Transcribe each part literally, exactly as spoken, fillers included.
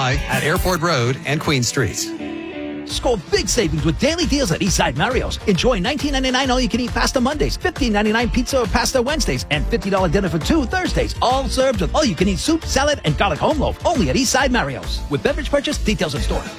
Supply at Airport Road and Queen Street. Score big savings with daily deals at Eastside Mario's. Enjoy nineteen ninety-nine all-you-can-eat pasta Mondays, fifteen ninety-nine pizza or pasta Wednesdays, and fifty dollars dinner for two Thursdays. All served with all-you-can-eat soup, salad, and garlic home loaf. Only at Eastside Mario's. With beverage purchase, details in store.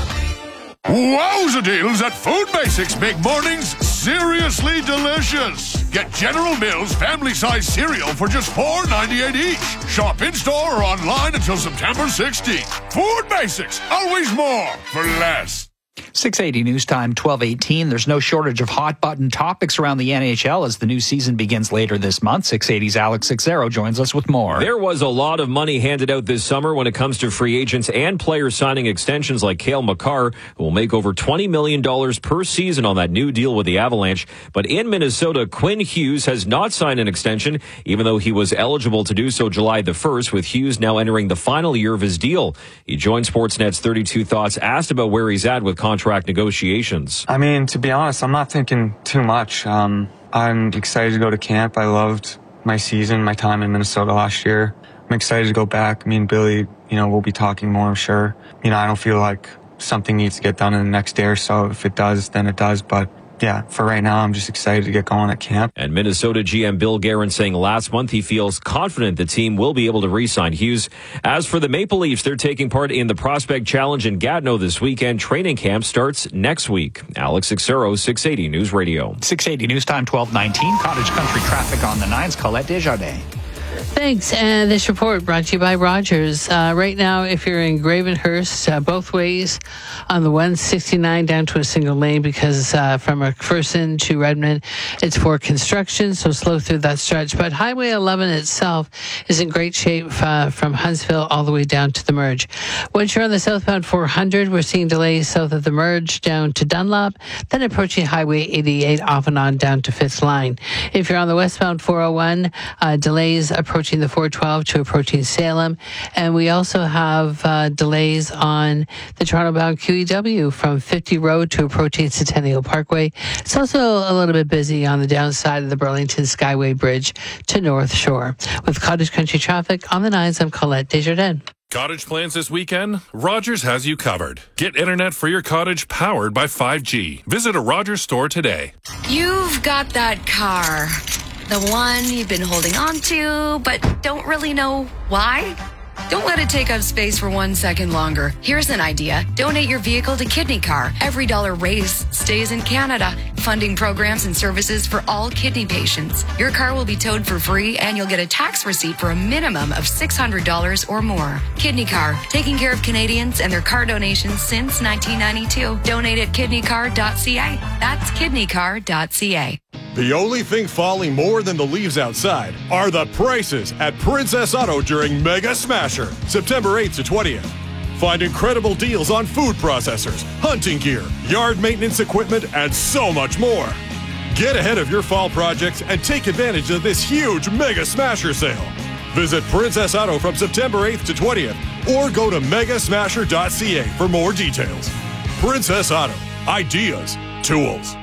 Wowza deals at Food Basics make mornings seriously delicious. Get General Mills family-size cereal for just four ninety-eight each. Shop in-store or online until September sixteenth. Food Basics, always more for less. six eighty News Time, twelve eighteen. There's no shortage of hot-button topics around the N H L as the new season begins later this month. six eighty's Alex Sixero joins us with more. There was a lot of money handed out this summer when it comes to free agents and players signing extensions like Cale Makar, who will make over twenty million dollars per season on that new deal with the Avalanche. But in Minnesota, Quinn Hughes has not signed an extension, even though he was eligible to do so July the first, with Hughes now entering the final year of his deal. He joined Sportsnet's thirty-two Thoughts, asked about where he's at with contract negotiations. I mean, to be honest, I'm not thinking too much. Um, I'm excited to go to camp. I loved my season, my time in Minnesota last year. I'm excited to go back. Me and Billy, you know, we'll be talking more, I'm sure. You know, I don't feel like something needs to get done in the next day or so. If it does, then it does. But yeah, for right now, I'm just excited to get going at camp. And Minnesota G M Bill Guerin saying last month he feels confident the team will be able to re-sign Hughes. As for the Maple Leafs, they're taking part in the Prospect Challenge in Gatineau this weekend. Training camp starts next week. Alex Sixero, six eighty News Radio. six eighty News Time, twelve nineteen. Cottage Country traffic on the nines. Colette Desjardins. Thanks. And this report brought to you by Rogers. Uh, right now, if you're in Gravenhurst, uh, both ways on the one sixty-nine down to a single lane because uh, from McPherson to Redmond, it's for construction, so slow through that stretch. But Highway eleven itself is in great shape uh, from Huntsville all the way down to the merge. Once you're on the southbound four hundred, we're seeing delays south of the merge down to Dunlop, then approaching Highway eighty-eight off and on down to Fifth Line. If you're on the westbound four oh one, uh, delays approaching the four twelve to approaching Salem. And we also have uh, delays on the Toronto-bound Q E W from fifty Road to approaching Centennial Parkway. It's also a little bit busy on the downside of the Burlington Skyway Bridge to North Shore. With Cottage Country traffic on the nines, I'm Colette Desjardins. Cottage plans this weekend? Rogers has you covered. Get internet for your cottage powered by five G. Visit a Rogers store today. You've got that car. The one you've been holding on to, but don't really know why? Don't let it take up space for one second longer. Here's an idea. Donate your vehicle to Kidney Car. Every dollar raised stays in Canada, funding programs and services for all kidney patients. Your car will be towed for free, and you'll get a tax receipt for a minimum of six hundred dollars or more. Kidney Car, taking care of Canadians and their car donations since nineteen ninety-two. Donate at kidney car dot c a. That's kidney car dot c a. The only thing falling more than the leaves outside are the prices at Princess Auto during Mega Smasher, September eighth to twentieth. Find incredible deals on food processors, hunting gear, yard maintenance equipment, and so much more. Get ahead of your fall projects and take advantage of this huge Mega Smasher sale. Visit Princess Auto from September eighth to twentieth or go to mega smasher dot c a for more details. Princess Auto. Ideas. Tools.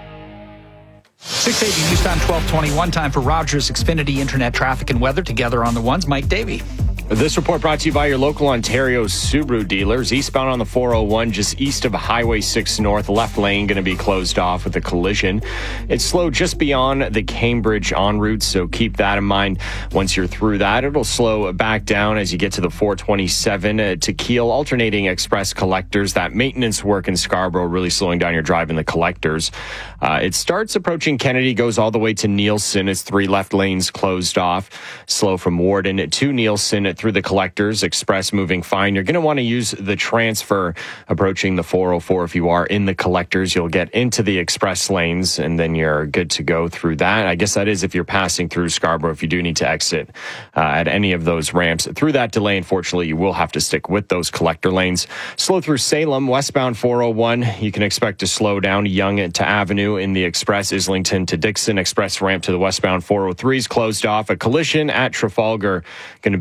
six eighty News Time, twelve twenty-one. Time for Rogers Xfinity Internet traffic and weather. Together on the ones, Mike Davey. This report brought to you by your local Ontario Subaru dealers. Eastbound on the four oh one, just east of Highway six North, left lane going to be closed off with a collision. It's slow just beyond the Cambridge en route, so keep that in mind. Once you're through that, it'll slow back down as you get to the four twenty-seven uh, to Kiel, alternating express collectors. That maintenance work in Scarborough really slowing down your drive in the collectors. Uh, it starts approaching Kennedy, goes all the way to Nielsen. It's three left lanes closed off. Slow from Warden to Nielsen through the collectors. Express moving fine. You're going to want to use the transfer approaching the four oh four. If you are in the collectors, you'll get into the express lanes and then you're good to go through that. I guess that is if you're passing through Scarborough. If you do need to exit uh, at any of those ramps through that delay, unfortunately, you will have to stick with those collector lanes. Slow through Salem, westbound four oh one. You can expect to slow down Yonge to Avenue in the express. Islington to Dixon. Express ramp to the westbound four oh three is closed off. A collision at Trafalgar going to be in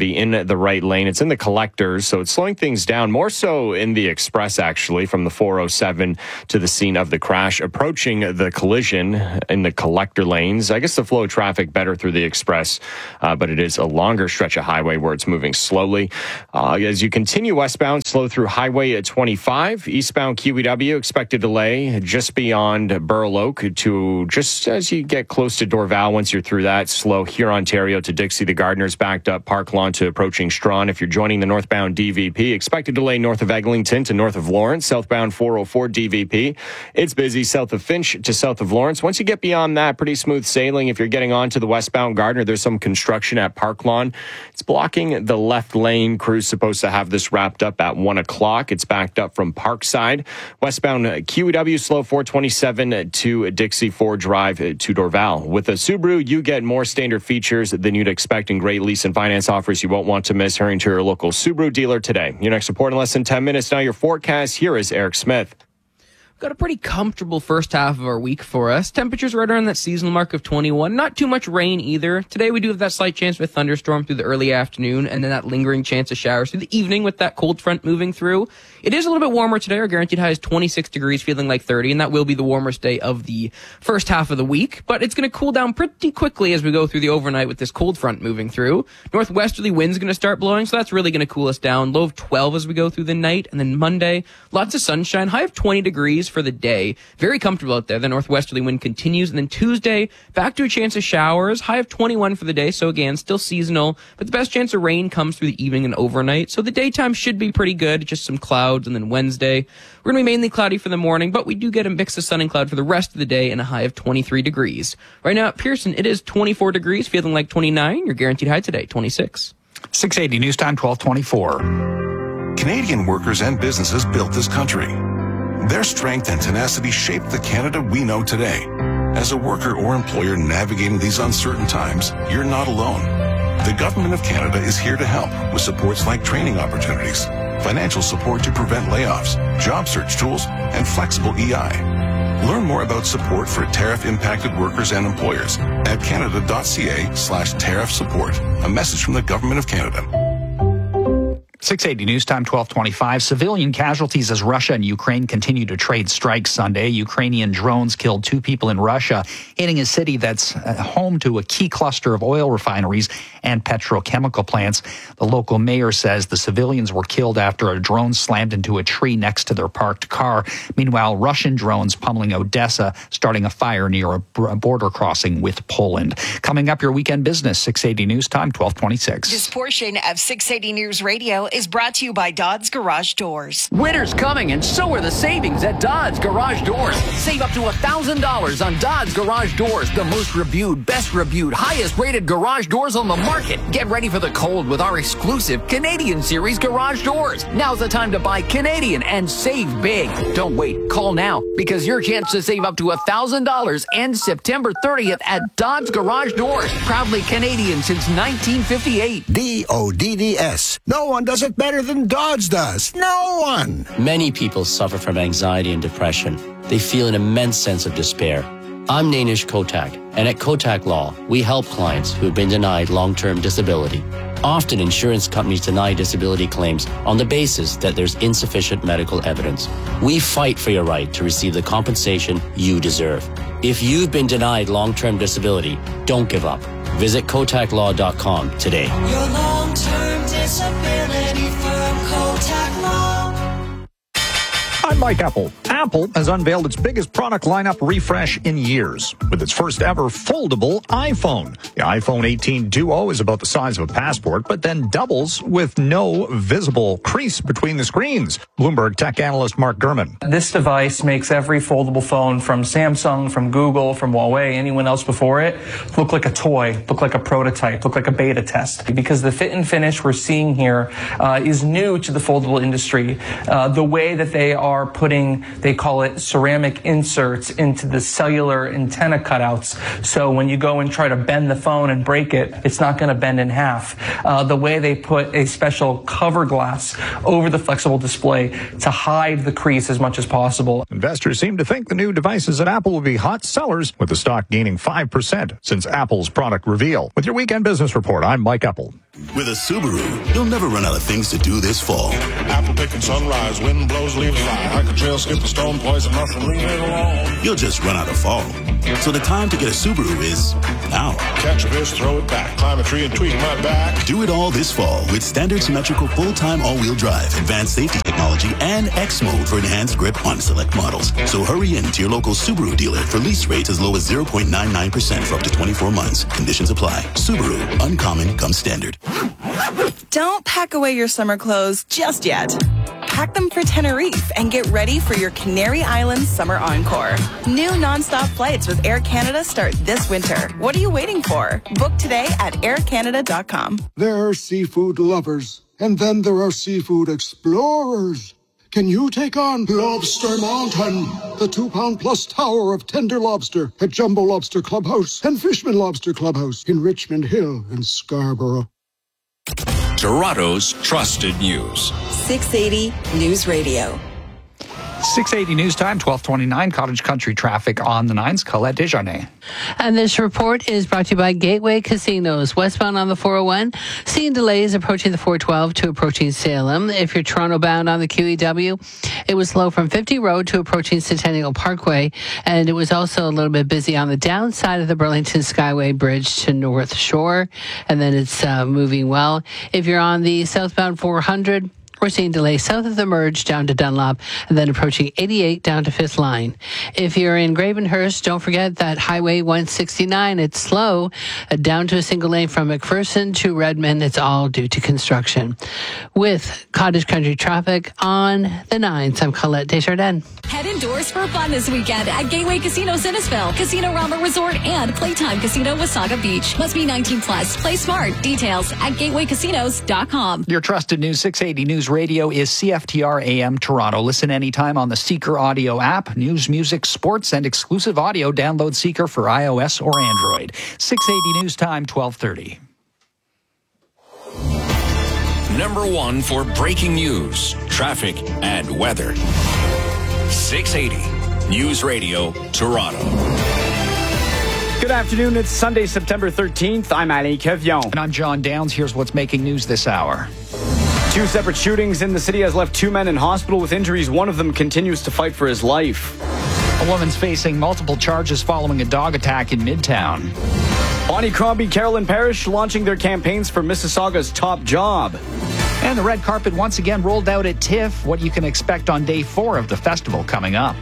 the right lane. It's in the collectors, so it's slowing things down, more so in the express, actually, from the four oh seven to the scene of the crash, approaching the collision in the collector lanes. I guess the flow of traffic better through the express, uh, but it is a longer stretch of highway where it's moving slowly. Uh, as you continue westbound, slow through Highway at twenty-five. Eastbound Q E W, expected delay just beyond Burloak to just as you get close to Dorval. Once you're through that, slow here, Ontario to Dixie. The Gardeners backed up Park Lawn to approaching Strawn. If you're joining the northbound D V P, expected delay north of Eglinton to north of Lawrence. Southbound four oh four D V P. It's busy south of Finch to south of Lawrence. Once you get beyond that, pretty smooth sailing. If you're getting on to the westbound Gardner, there's some construction at Park Lawn. It's blocking the left lane. Crew's supposed to have this wrapped up at one o'clock. It's backed up from Parkside. Westbound Q E W slow four twenty-seven to Dixie Ford Drive to Dorval. With a Subaru, you get more standard features than you'd expect in great lease and finance offers you won't want to miss. Hurrying to your local Subaru dealer today. Your next report in less than ten minutes. Now your forecast. Here is Eric Smith. Got a pretty comfortable first half of our week for us. Temperatures right around that seasonal mark of twenty-one. Not too much rain either. Today we do have that slight chance of a thunderstorm through the early afternoon and then that lingering chance of showers through the evening with that cold front moving through. It is a little bit warmer today. Our guaranteed high is twenty-six degrees, feeling like thirty, and that will be the warmest day of the first half of the week. But it's going to cool down pretty quickly as we go through the overnight with this cold front moving through. Northwesterly wind's going to start blowing, so that's really going to cool us down. Low of twelve as we go through the night, and then Monday, lots of sunshine, high of twenty degrees for the day. Very comfortable out there. The northwesterly wind continues. And then Tuesday, back to a chance of showers. High of twenty-one for the day. So again, still seasonal. But the best chance of rain comes through the evening and overnight. So the daytime should be pretty good. Just some clouds. And then Wednesday, we're going to be mainly cloudy for the morning. But we do get a mix of sun and cloud for the rest of the day and a high of twenty-three degrees. Right now at Pearson, it is twenty-four degrees, feeling like twenty-nine. Your guaranteed high today, twenty-six. six eighty News Time, twelve twenty-four. Canadian workers and businesses built this country. Their strength and tenacity shaped the Canada we know today. As a worker or employer navigating these uncertain times, you're not alone. The Government of Canada is here to help with supports like training opportunities, financial support to prevent layoffs, job search tools, and flexible E I. Learn more about support for tariff-impacted workers and employers at canada.ca slash tariff support. A message from the Government of Canada. six eighty News Time, twelve twenty-five. Civilian casualties as Russia and Ukraine continue to trade strikes Sunday. Ukrainian drones killed two people in Russia, hitting a city that's home to a key cluster of oil refineries and petrochemical plants. The local mayor says the civilians were killed after a drone slammed into a tree next to their parked car. Meanwhile, Russian drones pummeling Odessa, starting a fire near a border crossing with Poland. Coming up, your weekend business, six eighty News Time, twelve twenty-six. This portion of six eighty News Radio is brought to you by Dodds Garage Doors. Winter's coming, and so are the savings at Dodds Garage Doors. Save up to one thousand dollars on Dodds Garage Doors, the most reviewed, best reviewed, highest rated garage doors on the market. Get ready for the cold with our exclusive Canadian Series garage doors. Now's the time to buy Canadian and save big. Don't wait. Call now, because your chance to save up to one thousand dollars ends September thirtieth at Dodds Garage Doors. Proudly Canadian since nineteen fifty-eight. D O D D S. No one does it better than Dodds does. No one. Many people suffer from anxiety and depression. They feel an immense sense of despair. I'm Nainish Kotak, and at Kotak Law, we help clients who have been denied long-term disability. Often, insurance companies deny disability claims on the basis that there's insufficient medical evidence. We fight for your right to receive the compensation you deserve. If you've been denied long-term disability, don't give up. Visit kotak law dot com today. Your long-term disability firm, Kotak Law. I'm Mike Apple. Apple has unveiled its biggest product lineup refresh in years with its first ever foldable iPhone. The iPhone eighteen Duo is about the size of a passport, but then doubles with no visible crease between the screens. Bloomberg tech analyst Mark Gurman. This device makes every foldable phone from Samsung, from Google, from Huawei, anyone else before it, look like a toy, look like a prototype, look like a beta test. Because the fit and finish we're seeing here uh, is new to the foldable industry. Uh, the way that they are are putting, they call it ceramic inserts into the cellular antenna cutouts. So when you go and try to bend the phone and break it, it's not going to bend in half. Uh, the way they put a special cover glass over the flexible display to hide the crease as much as possible. Investors seem to think the new devices at Apple will be hot sellers, with the stock gaining five percent since Apple's product reveal. With your weekend business report, I'm Mike Apple. With a Subaru, you'll never run out of things to do this fall. Apple picking sunrise, wind blows, leaves fly. Hike a trail, skip a stone, poison mushroom, leave it alone. You'll just run out of fall. So the time to get a Subaru is now. Catch a fish, throw it back, climb a tree and tweak my back. Do it all this fall with standard symmetrical full-time all-wheel drive, advanced safety technology, and X mode for enhanced grip on select models. So hurry in to your local Subaru dealer for lease rates as low as zero point nine nine percent for up to twenty-four months. Conditions apply. Subaru, uncommon comes standard. Don't pack away your summer clothes just yet. Pack them for Tenerife and get ready for your Canary Islands Summer Encore. New nonstop flights with Air Canada start this winter. What are you waiting for? Book today at air canada dot com. There are seafood lovers, and then there are seafood explorers. Can you take on Lobster Mountain, the two-pound plus tower of tender lobster at Jumbo Lobster Clubhouse and Fishman Lobster Clubhouse in Richmond Hill and Scarborough? Toronto's trusted news. six eighty News Radio. six eighty News Time, twelve twenty-nine, Cottage Country traffic on the nines. Colette Desjardins. And this report is brought to you by Gateway Casinos. Westbound on the four oh one, seeing delays approaching the four twelve to approaching Salem. If you're Toronto bound on the Q E W, it was slow from fifty Road to approaching Centennial Parkway. And it was also a little bit busy on the downside of the Burlington Skyway Bridge to North Shore. And then it's uh, moving well. If you're on the southbound four hundred, we're seeing delays south of the Merge down to Dunlop and then approaching eighty-eight down to Fifth Line. If you're in Gravenhurst, don't forget that Highway one sixty-nine, it's slow uh, down to a single lane from McPherson to Redmond. It's all due to construction. With Cottage Country traffic on the nines, I'm Colette Desjardins. Head indoors for fun this weekend at Gateway Casino Innisfil, Casino Rama Resort, and Playtime Casino Wasaga Beach. Must be nineteen plus. Play smart. Details at gateway casinos dot com. Your trusted News six eighty News Radio is C F T R A M Toronto. Listen anytime on the Seeker Audio app. News, music, sports, and exclusive audio. Download Seeker for iOS or Android. six eighty News Time, twelve thirty. Number one for breaking news, traffic, and weather. six eighty News Radio, Toronto. Good afternoon. It's Sunday, September thirteenth. I'm Alain Kevion. And I'm John Downs. Here's what's making news this hour. Two separate shootings in the city has left two men in hospital with injuries. One of them continues to fight for his life. A woman's facing multiple charges following a dog attack in Midtown. Bonnie Crombie, Carolyn Parrish launching their campaigns for Mississauga's top job. And the red carpet once again rolled out at TIFF. What you can expect on day four of the festival coming up.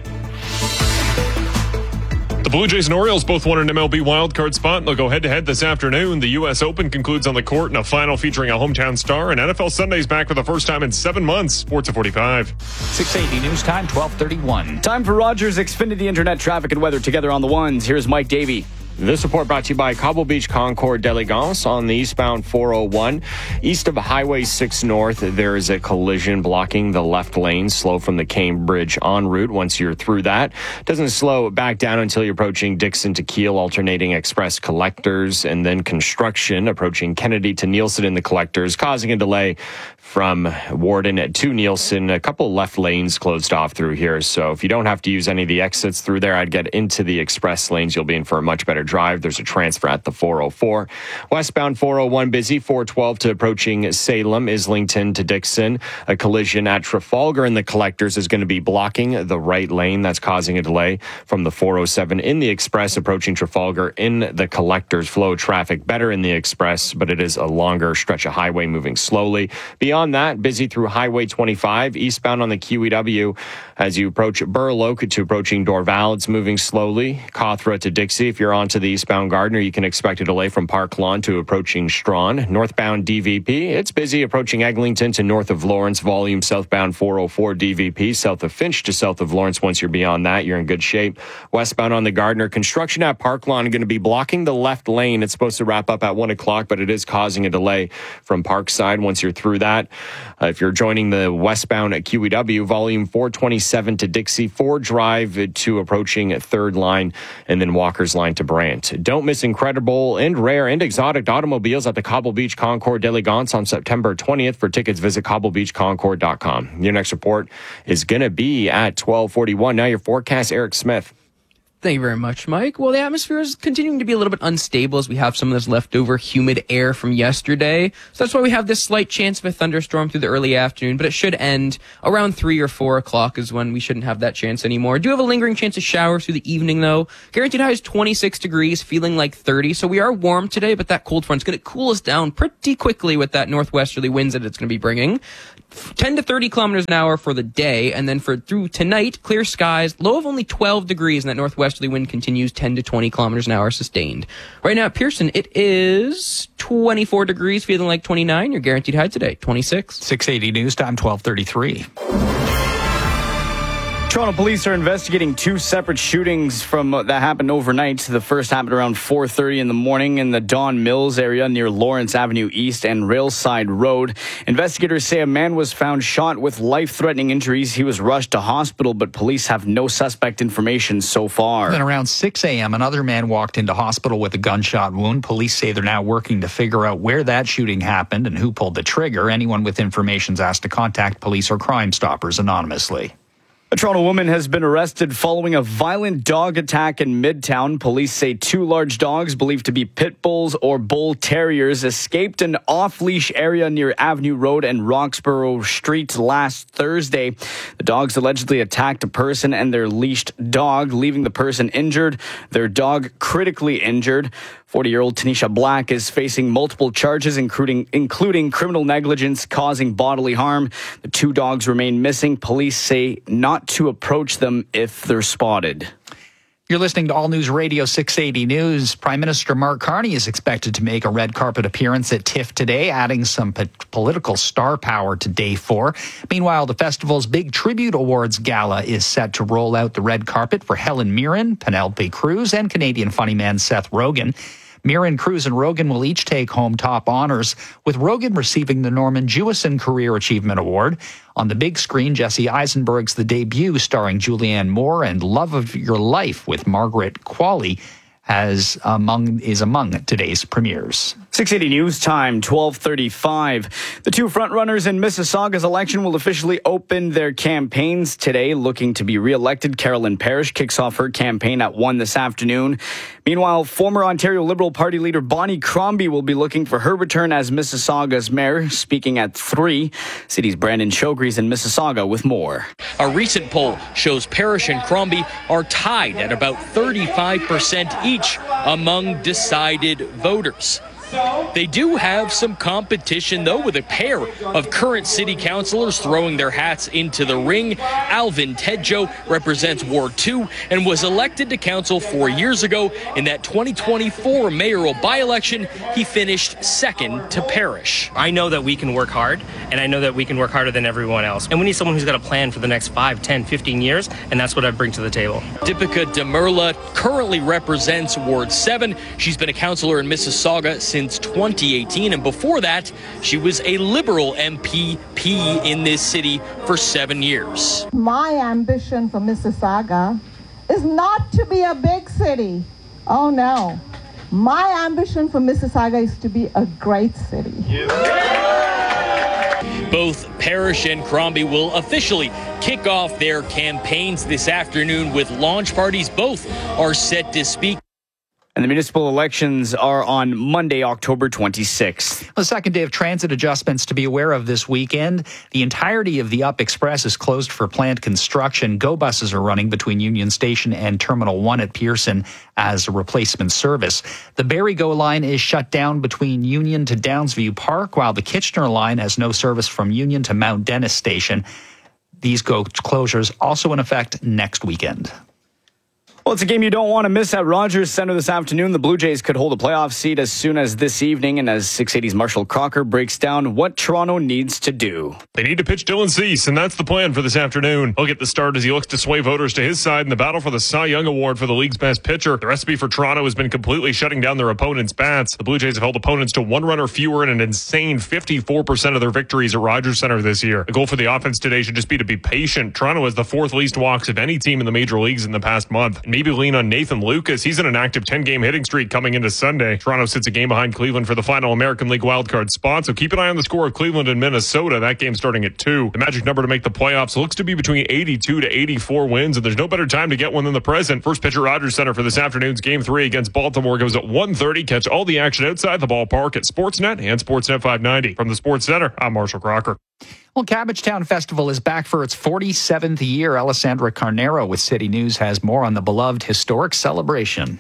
The Blue Jays and Orioles both won an M L B wildcard spot. They'll go head-to-head this afternoon. The U S Open concludes on the court in a final featuring a hometown star. And N F L Sunday's back for the first time in seven months. Sports at forty-five. six eighty News Time, twelve thirty-one. Time for Rogers Xfinity Internet traffic and weather together on the ones. Here's Mike Davey. This report brought to you by Cobble Beach Concord d'Elegance on the eastbound four oh one. East of Highway six North, there is a collision blocking the left lane. Slow from the Cambridge en route once you're through that. Doesn't slow back down until you're approaching Dixon to Keele, alternating express collectors, and then construction approaching Kennedy to Nielsen in the collectors, causing a delay from Warden to Nielsen. A couple left lanes closed off through here. So if you don't have to use any of the exits through there, I'd get into the express lanes. You'll be in for a much better drive. There's a transfer at the four oh four. Westbound four oh one busy, four twelve to approaching Salem, Islington to Dixon. A collision at Trafalgar in the collectors is going to be blocking the right lane. That's causing a delay from the four oh seven in the express approaching Trafalgar in the collectors. Flow traffic better in the express, but it is a longer stretch of highway moving slowly. Beyond that, busy through Highway twenty-five, eastbound on the Q E W as you approach Burloak to approaching Dorval. It's moving slowly. Cawthra to Dixie. If you're onto the eastbound Gardner, you can expect a delay from Park Lawn to approaching Strawn. Northbound D V P, it's busy approaching Eglinton to north of Lawrence. Volume southbound four oh four D V P, south of Finch to south of Lawrence. Once you're beyond that, you're in good shape. Westbound on the Gardner, construction at Park Lawn going to be blocking the left lane. It's supposed to wrap up at one o'clock, but it is causing a delay from Parkside once you're through that. Uh, if you're joining the westbound at Q E W, volume four twenty-seven to Dixie, Ford Drive to approaching Third Line, and then Walker's Line to Brant. Don't miss incredible and rare and exotic automobiles at the Cobble Beach Concord d'Elegance on September twentieth. For tickets, visit cobble beach concord dot com. Your next report is going to be at twelve forty-one. Now your forecast, Eric Smith. Thank you very much, Mike. Well, the atmosphere is continuing to be a little bit unstable as we have some of this leftover humid air from yesterday. So that's why we have this slight chance of a thunderstorm through the early afternoon, but it should end around three or four o'clock is when we shouldn't have that chance anymore. Do have a lingering chance of showers through the evening, though. Guaranteed high is twenty-six degrees, feeling like thirty. So we are warm today, but that cold front's going to cool us down pretty quickly with that northwesterly winds that it's going to be bringing. ten to thirty kilometers an hour for the day, and then for through tonight, clear skies, low of only twelve degrees, and that northwesterly wind continues ten to twenty kilometers an hour sustained. Right now at Pearson, it is twenty-four degrees, feeling like twenty-nine. Your guaranteed high today, twenty-six. six eighty News Time, twelve thirty-three. Toronto police are investigating two separate shootings from uh, that happened overnight. The first happened around four thirty in the morning in the Don Mills area near Lawrence Avenue East and Railside Road. Investigators say a man was found shot with life-threatening injuries. He was rushed to hospital, but police have no suspect information so far. Then around six a.m., another man walked into hospital with a gunshot wound. Police say they're now working to figure out where that shooting happened and who pulled the trigger. Anyone with information is asked to contact police or Crime Stoppers anonymously. A Toronto woman has been arrested following a violent dog attack in Midtown. Police say two large dogs believed to be pit bulls or bull terriers escaped an off-leash area near Avenue Road and Roxborough Street last Thursday. The dogs allegedly attacked a person and their leashed dog, leaving the person injured, their dog critically injured. forty-year-old Tanisha Black is facing multiple charges, including including criminal negligence causing bodily harm. The two dogs remain missing. Police say not to approach them if they're spotted. You're listening to All News Radio six eighty News. Prime Minister Mark Carney is expected to make a red carpet appearance at TIFF today, adding some po- political star power to day four. Meanwhile, the festival's big tribute awards gala is set to roll out the red carpet for Helen Mirren, Penelope Cruz, and Canadian funny man Seth Rogen. Mirren, Cruz, and Rogen will each take home top honors, with Rogen receiving the Norman Jewison Career Achievement Award. On the big screen, Jesse Eisenberg's The Debut, starring Julianne Moore, and Love of Your Life with Margaret Qualley has among is among today's premieres. six eighty News Time, twelve thirty-five. The two frontrunners in Mississauga's election will officially open their campaigns today. Looking to be re-elected, Carolyn Parrish kicks off her campaign at one this afternoon. Meanwhile, former Ontario Liberal Party leader Bonnie Crombie will be looking for her return as Mississauga's mayor, speaking at three. City's Brandon Shogre's in Mississauga with more. A recent poll shows Parrish and Crombie are tied at about thirty-five percent each among decided voters. They do have some competition, though, with a pair of current city councillors throwing their hats into the ring. Alvin Tedjo represents Ward two and was elected to council four years ago. In that twenty twenty-four mayoral by-election, he finished second to Parrish. I know that we can work hard, and I know that we can work harder than everyone else. And we need someone who's got a plan for the next five, ten, fifteen years, and that's what I bring to the table. Deepika Demirla currently represents Ward seven. She's been a councillor in Mississauga since since twenty eighteen, and before that, she was a Liberal M P P in this city for seven years. My ambition for Mississauga is not to be a big city. Oh no. My ambition for Mississauga is to be a great city. Both Parrish and Crombie will officially kick off their campaigns this afternoon with launch parties. Both are set to speak. And the municipal elections are on Monday, October twenty-sixth. The second day of transit adjustments to be aware of this weekend. The entirety of the Up Express is closed for planned construction. Go buses are running between Union Station and Terminal one at Pearson as a replacement service. The Barrie Go line is shut down between Union to Downsview Park, while the Kitchener line has no service from Union to Mount Dennis Station. These Go closures also in effect next weekend. Well, it's a game you don't want to miss at Rogers Centre this afternoon. The Blue Jays could hold a playoff seed as soon as this evening, and as six eighty's Marshall Crocker breaks down what Toronto needs to do. They need to pitch Dylan Cease, and that's the plan for this afternoon. He'll get the start as he looks to sway voters to his side in the battle for the Cy Young Award for the league's best pitcher. The recipe for Toronto has been completely shutting down their opponents' bats. The Blue Jays have held opponents to one run or fewer in an insane fifty-four percent of their victories at Rogers Centre this year. The goal for the offense today should just be to be patient. Toronto has the fourth least walks of any team in the major leagues in the past month. And maybe lean on Nathan Lucas. He's in an active ten-game hitting streak coming into Sunday. Toronto sits a game behind Cleveland for the final American League wildcard spot, so keep an eye on the score of Cleveland and Minnesota. That game starting at two. The magic number to make the playoffs looks to be between eighty-two to eighty-four wins, and there's no better time to get one than the present. First pitch at Rogers Center for this afternoon's Game three against Baltimore goes at one thirty. Catch all the action outside the ballpark at Sportsnet and Sportsnet five ninety. From the Sports Center, I'm Marshall Crocker. Well, Cabbagetown Festival is back for its forty-seventh year. Alessandra Carnero with City News has more on the beloved historic celebration.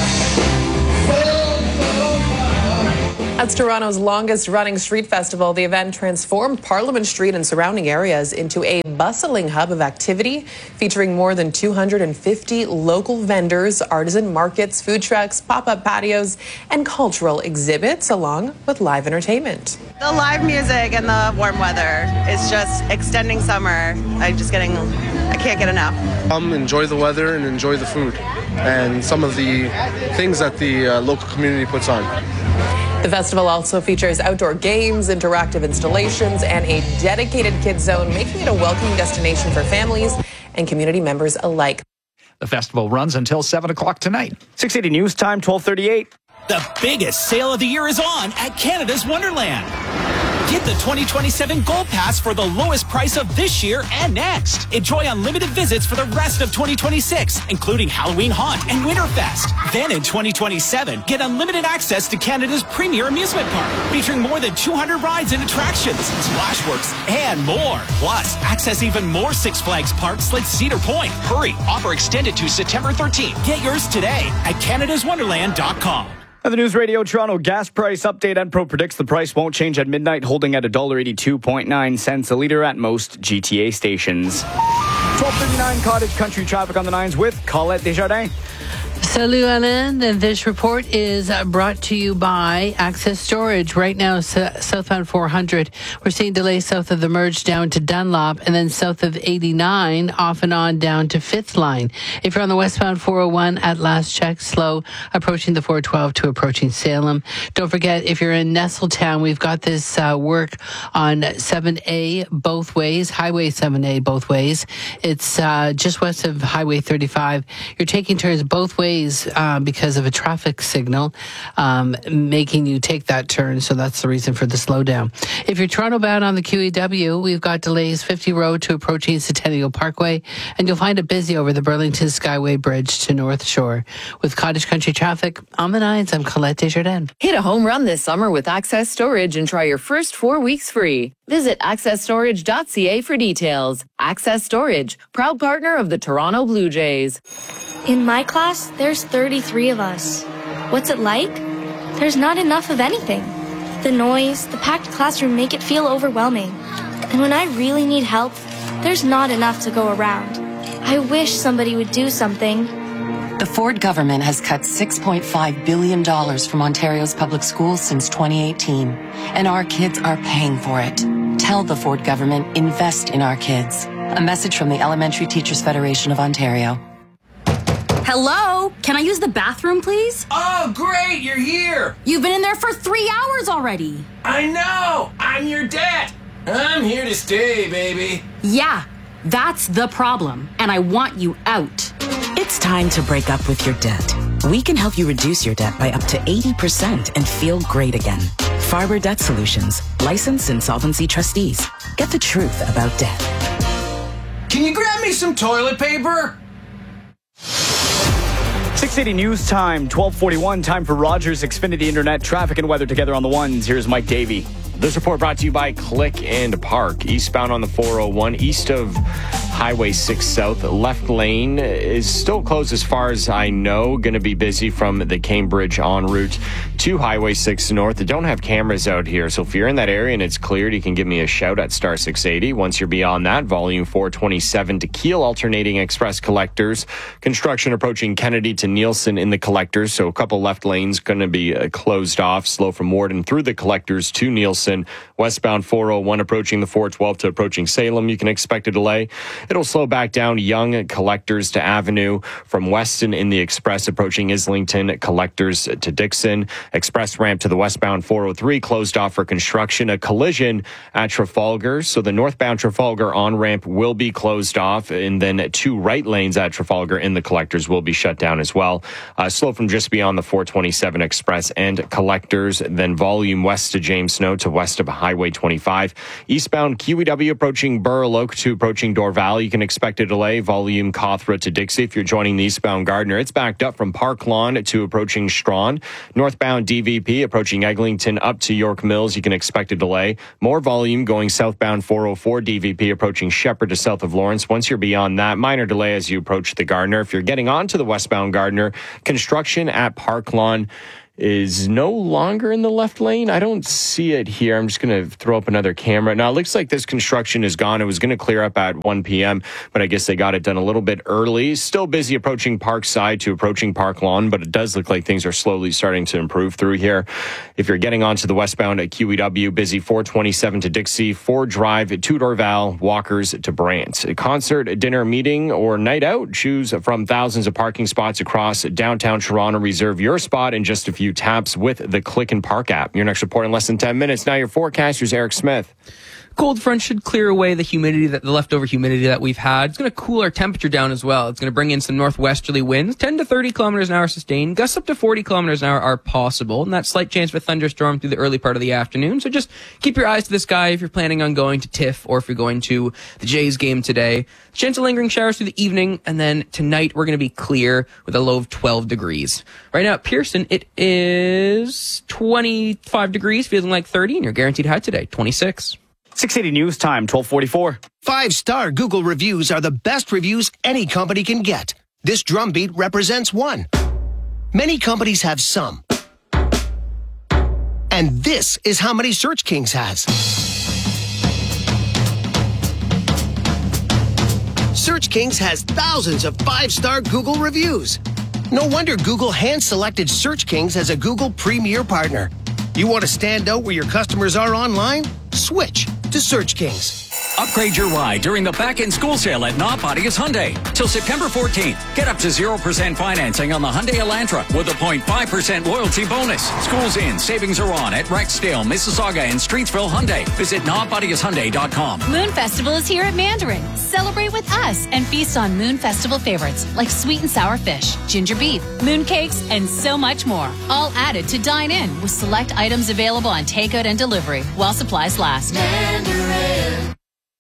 That's Toronto's longest-running street festival. The event transformed Parliament Street and surrounding areas into a bustling hub of activity, featuring more than two hundred fifty local vendors, artisan markets, food trucks, pop-up patios, and cultural exhibits, along with live entertainment. The live music and the warm weather is just extending summer. I'm just getting, I can't get enough. Come enjoy the weather and enjoy the food and some of the things that the uh, local community puts on. The festival also features outdoor games, interactive installations, and a dedicated kids zone, making it a welcoming destination for families and community members alike. The festival runs until seven o'clock tonight. six eighty News Time, twelve thirty-eight. The biggest sale of the year is on at Canada's Wonderland. Get the twenty twenty-seven Gold Pass for the lowest price of this year and next. Enjoy unlimited visits for the rest of twenty twenty-six, including Halloween Haunt and Winterfest. Then in twenty twenty-seven, get unlimited access to Canada's premier amusement park, featuring more than two hundred rides and attractions, Splashworks, and more. Plus, access even more Six Flags parks like Cedar Point. Hurry, offer extended to September thirteenth. Get yours today at canada's wonderland dot com. And the News Radio Toronto gas price update. Enpro predicts the price won't change at midnight, holding at one dollar eighty-two point nine cents a litre at most G T A stations. twelve thirty-nine Cottage Country traffic on the nines with Colette Desjardins. Salut Alain, and this report is brought to you by Access Storage. Right now, southbound four hundred, we're seeing delays south of the merge down to Dunlop, and then south of eighty-nine, off and on down to fifth line. If you're on the westbound four oh one, at last check, slow, approaching the four twelve to approaching Salem. Don't forget, if you're in Nestletown, we've got this uh, work on seven A both ways, Highway seven A both ways. It's uh, just west of Highway thirty-five. You're taking turns both ways Uh, because of a traffic signal um, making you take that turn, so that's the reason for the slowdown. If you're Toronto bound on the Q E W, we've got delays fifty Road to approaching Centennial Parkway, and you'll find it busy over the Burlington Skyway Bridge to North Shore. With Cottage Country traffic on the nines, I'm Colette Desjardins. Hit a home run this summer with Access Storage and try your first four weeks free. Visit access storage dot c a for details. Access Storage, proud partner of the Toronto Blue Jays. In my class, there's thirty-three of us. What's it like? There's not enough of anything. The noise, the packed classroom make it feel overwhelming. And when I really need help, there's not enough to go around. I wish somebody would do something. The Ford government has cut six point five billion dollars from Ontario's public schools since twenty eighteen, and our kids are paying for it. Tell the Ford government, invest in our kids. A message from the Elementary Teachers Federation of Ontario. Hello? Can I use the bathroom, please? Oh, great, you're here. You've been in there for three hours already. I know. I'm your dad. I'm here to stay, baby. Yeah, that's the problem, and I want you out. It's time to break up with your debt. We can help you reduce your debt by up to eighty percent and feel great again. Farber Debt Solutions, licensed insolvency trustees. Get the truth about debt. Can you grab me some toilet paper? six eighty News Time, twelve forty-one. Time for Rogers Xfinity Internet traffic and weather together on the ones. Here's Mike Davey. This report brought to you by Click and Park. Eastbound on the four oh one, east of Highway six South. Left lane is still closed as far as I know. Going to be busy from the Cambridge en route to Highway six North. They don't have cameras out here, so if you're in that area and it's cleared, you can give me a shout at star six eighty. Once you're beyond that, volume four twenty-seven to Kiel, alternating express collectors. Construction approaching Kennedy to Nielsen in the collectors, so a couple left lanes going to be uh, closed off. Slow from Warden through the collectors to Nielsen. Westbound four oh one approaching the four twelve to approaching Salem, you can expect a delay. It'll slow back down Young, Collectors to Avenue. From Weston in the Express approaching Islington, Collectors to Dixon. Express ramp to the westbound four oh three closed off for construction. A collision at Trafalgar. So the northbound Trafalgar on-ramp will be closed off. And then two right lanes at Trafalgar in the Collectors will be shut down as well. Uh, slow from just beyond the four twenty-seven Express and Collectors. Then volume west to James Snow to west of Highway twenty-five. Eastbound Q E W approaching Burloak to approaching Dorval. You can expect a delay. Volume Cawthra to Dixie. If you're joining the eastbound Gardner, it's backed up from Park Lawn to approaching Strawn. Northbound D V P approaching Eglinton up to York Mills. You can expect a delay. More volume going southbound four oh four D V P approaching Shepherd to south of Lawrence. Once you're beyond that, minor delay as you approach the Gardner. If you're getting onto the westbound Gardner, construction at Park Lawn is no longer in the left lane. I don't see it here. I'm just going to throw up another camera. Now, it looks like this construction is gone. It was going to clear up at one p.m., but I guess they got it done a little bit early. Still busy approaching Parkside to approaching Park Lawn, but it does look like things are slowly starting to improve through here. If you're getting onto the westbound at Q E W, busy four twenty-seven to Dixie, Ford Drive to Dorval, Walkers to Brant. A concert, a dinner, meeting, or night out, choose from thousands of parking spots across downtown Toronto. Reserve your spot in just a few taps with the Click and Park app. Your next report in less than ten minutes. Now your forecaster's Eric Smith. Cold front should clear away the humidity, that the leftover humidity that we've had. It's going to cool our temperature down as well. It's going to bring in some northwesterly winds, ten to thirty kilometers an hour sustained. Gusts up to forty kilometers an hour are possible, and that slight chance of a thunderstorm through the early part of the afternoon. So just keep your eyes to the sky if you're planning on going to TIFF or if you're going to the Jays game today. Chance of lingering showers through the evening, and then tonight we're going to be clear with a low of twelve degrees. Right now at Pearson, it is twenty-five degrees, feeling like thirty, and your guaranteed high today, twenty-six. six eighty News Time, twelve forty-four. Five-star Google reviews are the best reviews any company can get. This drumbeat represents one. Many companies have some. And this is how many Search Kings has. Search Kings has thousands of five-star Google reviews. No wonder Google hand-selected Search Kings as a Google Premier Partner. You want to stand out where your customers are online? Switch to Search Kings. Upgrade your ride during the back-end school sale at Nobodius Hyundai. Till September fourteenth, get up to zero percent financing on the Hyundai Elantra with a zero point five percent loyalty bonus. School's in, savings are on at Rexdale, Mississauga, and Streetsville Hyundai. Visit Nobodius Hyundai dot com. Moon Festival is here at Mandarin. Celebrate with us and feast on Moon Festival favorites like sweet and sour fish, ginger beef, moon cakes, and so much more. All added to dine in with select items available on takeout and delivery while supplies last. Mandarin.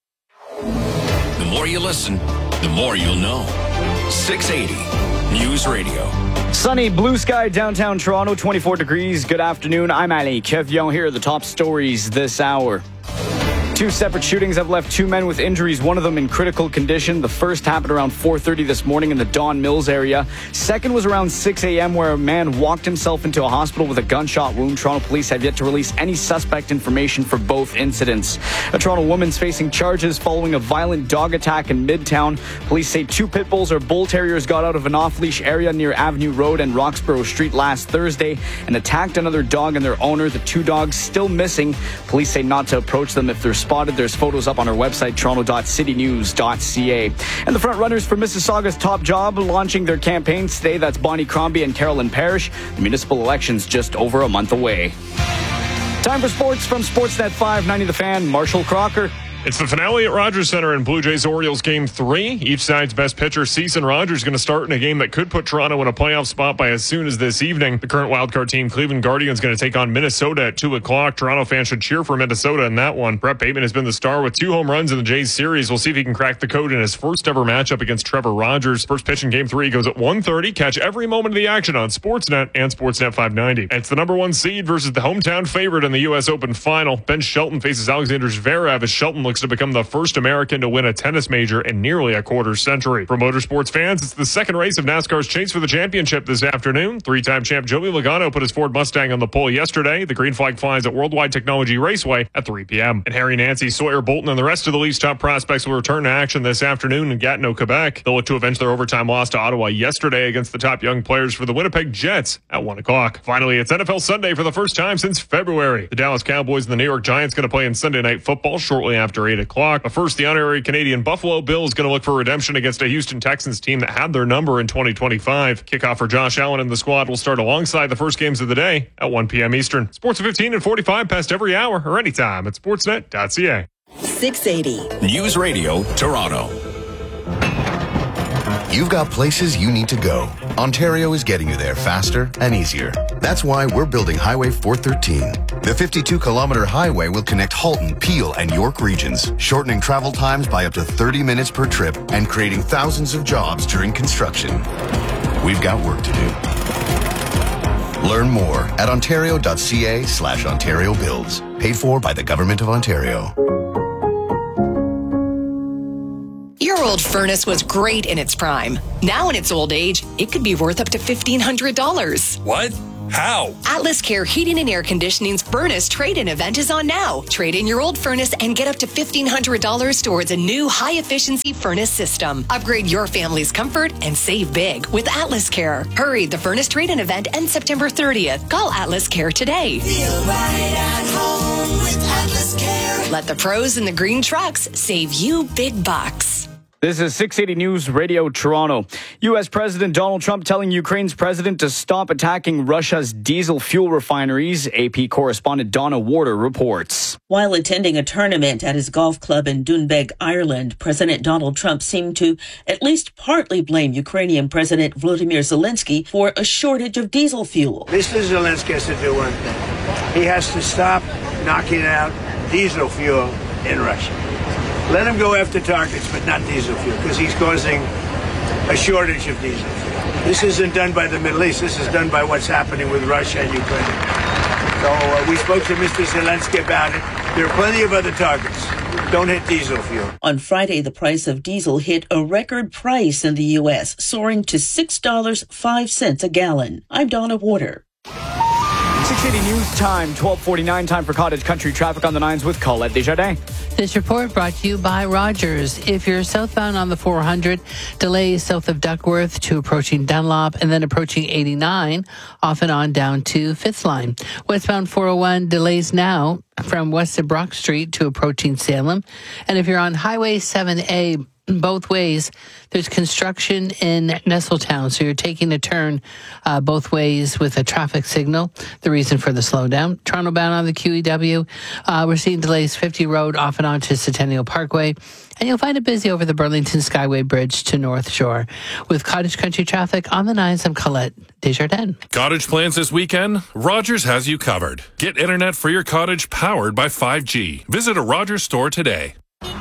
The more you listen, the more you'll know. six eighty News Radio. Sunny, blue sky, downtown Toronto, twenty-four degrees. Good afternoon. I'm Ali Kevion. Here are the top stories this hour. Two separate shootings have left two men with injuries, one of them in critical condition. The first happened around four thirty this morning in the Don Mills area. Second was around six a.m. where a man walked himself into a hospital with a gunshot wound. Toronto police have yet to release any suspect information for both incidents. A Toronto woman's facing charges following a violent dog attack in Midtown. Police say two pit bulls or bull terriers got out of an off-leash area near Avenue Road and Roxborough Street last Thursday and attacked another dog and their owner. The two dogs still missing. Police say not to approach them if they're spotted. There's photos up on our website, toronto dot city news dot c a. And the front runners for Mississauga's top job launching their campaigns today. That's Bonnie Crombie and Carolyn Parrish. The municipal election's just over a month away. Time for sports from Sportsnet five ninety The Fan. Marshall Crocker. It's the finale at Rogers Center in Blue Jays-Orioles Game three. Each side's best pitcher, Ceason Rogers, is going to start in a game that could put Toronto in a playoff spot by as soon as this evening. The current wildcard team, Cleveland Guardians, going to take on Minnesota at two o'clock. Toronto fans should cheer for Minnesota in that one. Brett Bateman has been the star with two home runs in the Jays series. We'll see if he can crack the code in his first ever matchup against Trevor Rogers. First pitch in Game three goes at one thirty. Catch every moment of the action on Sportsnet and Sportsnet five ninety. And it's the number one seed versus the hometown favorite in the U S Open final. Ben Shelton faces Alexander Zverev as Shelton looks to become the first American to win a tennis major in nearly a quarter century. For motorsports fans, it's the second race of NASCAR's chase for the championship this afternoon. Three-time champ Joey Logano put his Ford Mustang on the pole yesterday. The green flag flies at Worldwide Technology Raceway at three p.m. And Harry Nancy, Sawyer Bolton, and the rest of the Leafs' top prospects will return to action this afternoon in Gatineau, Quebec. They'll look to avenge their overtime loss to Ottawa yesterday against the top young players for the Winnipeg Jets at one o'clock. Finally, it's N F L Sunday for the first time since February. The Dallas Cowboys and the New York Giants going to play in Sunday Night Football shortly after after eight o'clock. But first, the honorary Canadian Buffalo Bill is going to look for redemption against a Houston Texans team that had their number in twenty twenty-five. Kickoff for Josh Allen and the squad will start alongside the first games of the day at one p.m. Eastern. Sports at fifteen and forty-five past every hour or anytime at sportsnet dot c a. six eighty News Radio, Toronto. You've got places you need to go. Ontario is getting you there faster and easier. That's why we're building Highway four thirteen. The fifty-two kilometer highway will connect Halton, Peel, and York regions, shortening travel times by up to thirty minutes per trip and creating thousands of jobs during construction. We've got work to do. Learn more at ontario.ca slash Ontario Builds. Paid for by the Government of Ontario. Your old furnace was great in its prime. Now in its old age, it could be worth up to fifteen hundred dollars. What? How? Atlas Care Heating and Air Conditioning's furnace trade-in event is on now. Trade in your old furnace and get up to fifteen hundred dollars towards a new high-efficiency furnace system. Upgrade your family's comfort and save big with Atlas Care. Hurry, the furnace trade-in event ends September thirtieth. Call Atlas Care today. Feel right at home with Atlas Care. Let the pros in the green trucks save you big bucks. This is six eighty News Radio Toronto. U S President Donald Trump telling Ukraine's president to stop attacking Russia's diesel fuel refineries. A P correspondent Donna Warder reports. While attending a tournament at his golf club in Doonbeg, Ireland, President Donald Trump seemed to at least partly blame Ukrainian President Volodymyr Zelensky for a shortage of diesel fuel. Mister Zelensky has to do one thing. He has to stop knocking out diesel fuel in Russia. Let him go after targets, but not diesel fuel, because he's causing a shortage of diesel fuel. This isn't done by the Middle East. This is done by what's happening with Russia and Ukraine. So uh, we spoke to Mister Zelensky about it. There are plenty of other targets. Don't hit diesel fuel. On Friday, the price of diesel hit a record price in the U S, soaring to six dollars and five cents a gallon. I'm Donna Warder. six eighty News Time, twelve forty-nine, time for Cottage Country traffic on the nines with Colette Desjardins. This report brought to you by Rogers. If you're southbound on the four hundred, delays south of Duckworth to approaching Dunlop and then approaching eighty-nine, off and on down to Fifth Line. Westbound four oh one, delays now from west of Brock Street to approaching Salem. And if you're on Highway seven A, both ways, there's construction in Nestletown, so you're taking a turn uh, both ways with a traffic signal. The reason for the slowdown. Toronto bound on the Q E W, uh, we're seeing delays fifty Road off and on to Centennial Parkway, and you'll find it busy over the Burlington Skyway Bridge to North Shore. With Cottage Country traffic on the nines, I'm Colette Desjardins. Cottage plans this weekend? Rogers has you covered. Get internet for your cottage powered by five G. Visit a Rogers store today.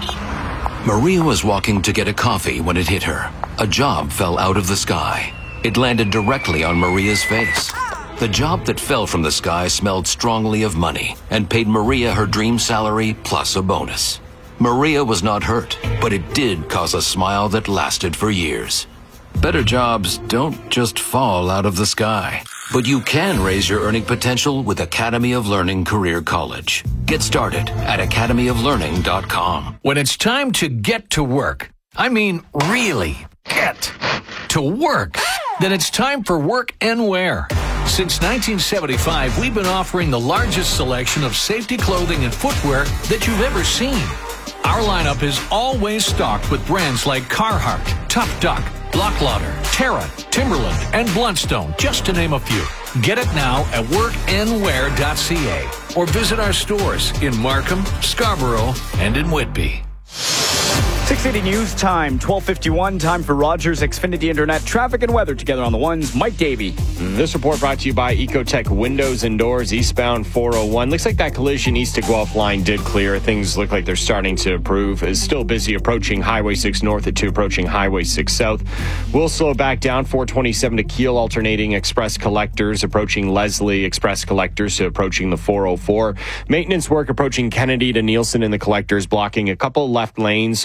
Maria was walking to get a coffee when it hit her. A job fell out of the sky. It landed directly on Maria's face. The job that fell from the sky smelled strongly of money and paid Maria her dream salary plus a bonus. Maria was not hurt, but it did cause a smile that lasted for years. Better jobs don't just fall out of the sky, but you can raise your earning potential with Academy of Learning Career College. Get started at academy of learning dot com. When it's time to get to work, I mean really get to work, then it's time for Work and Wear. Since nineteen seventy-five, we've been offering the largest selection of safety clothing and footwear that you've ever seen. Our lineup is always stocked with brands like Carhartt, Tough Duck, Blocklauder, Terra, Timberland, and Bluntstone, just to name a few. Get it now at work and wear dot c a or visit our stores in Markham, Scarborough, and in Whitby. six eighty News Time, twelve fifty-one, time for Rogers Xfinity Internet traffic and weather together on the ones. Mike Davey. This report brought to you by Ecotech Windows and Doors, eastbound four oh one. Looks like that collision east to Guelph line did clear. Things look like they're starting to improve. It's still busy approaching Highway six north at two, approaching Highway six south. We'll slow back down four twenty-seven to Kiel, alternating express collectors, approaching Leslie, express collectors to approaching the four oh four. Maintenance work approaching Kennedy to Nielsen in the collectors, blocking a couple left lanes, so very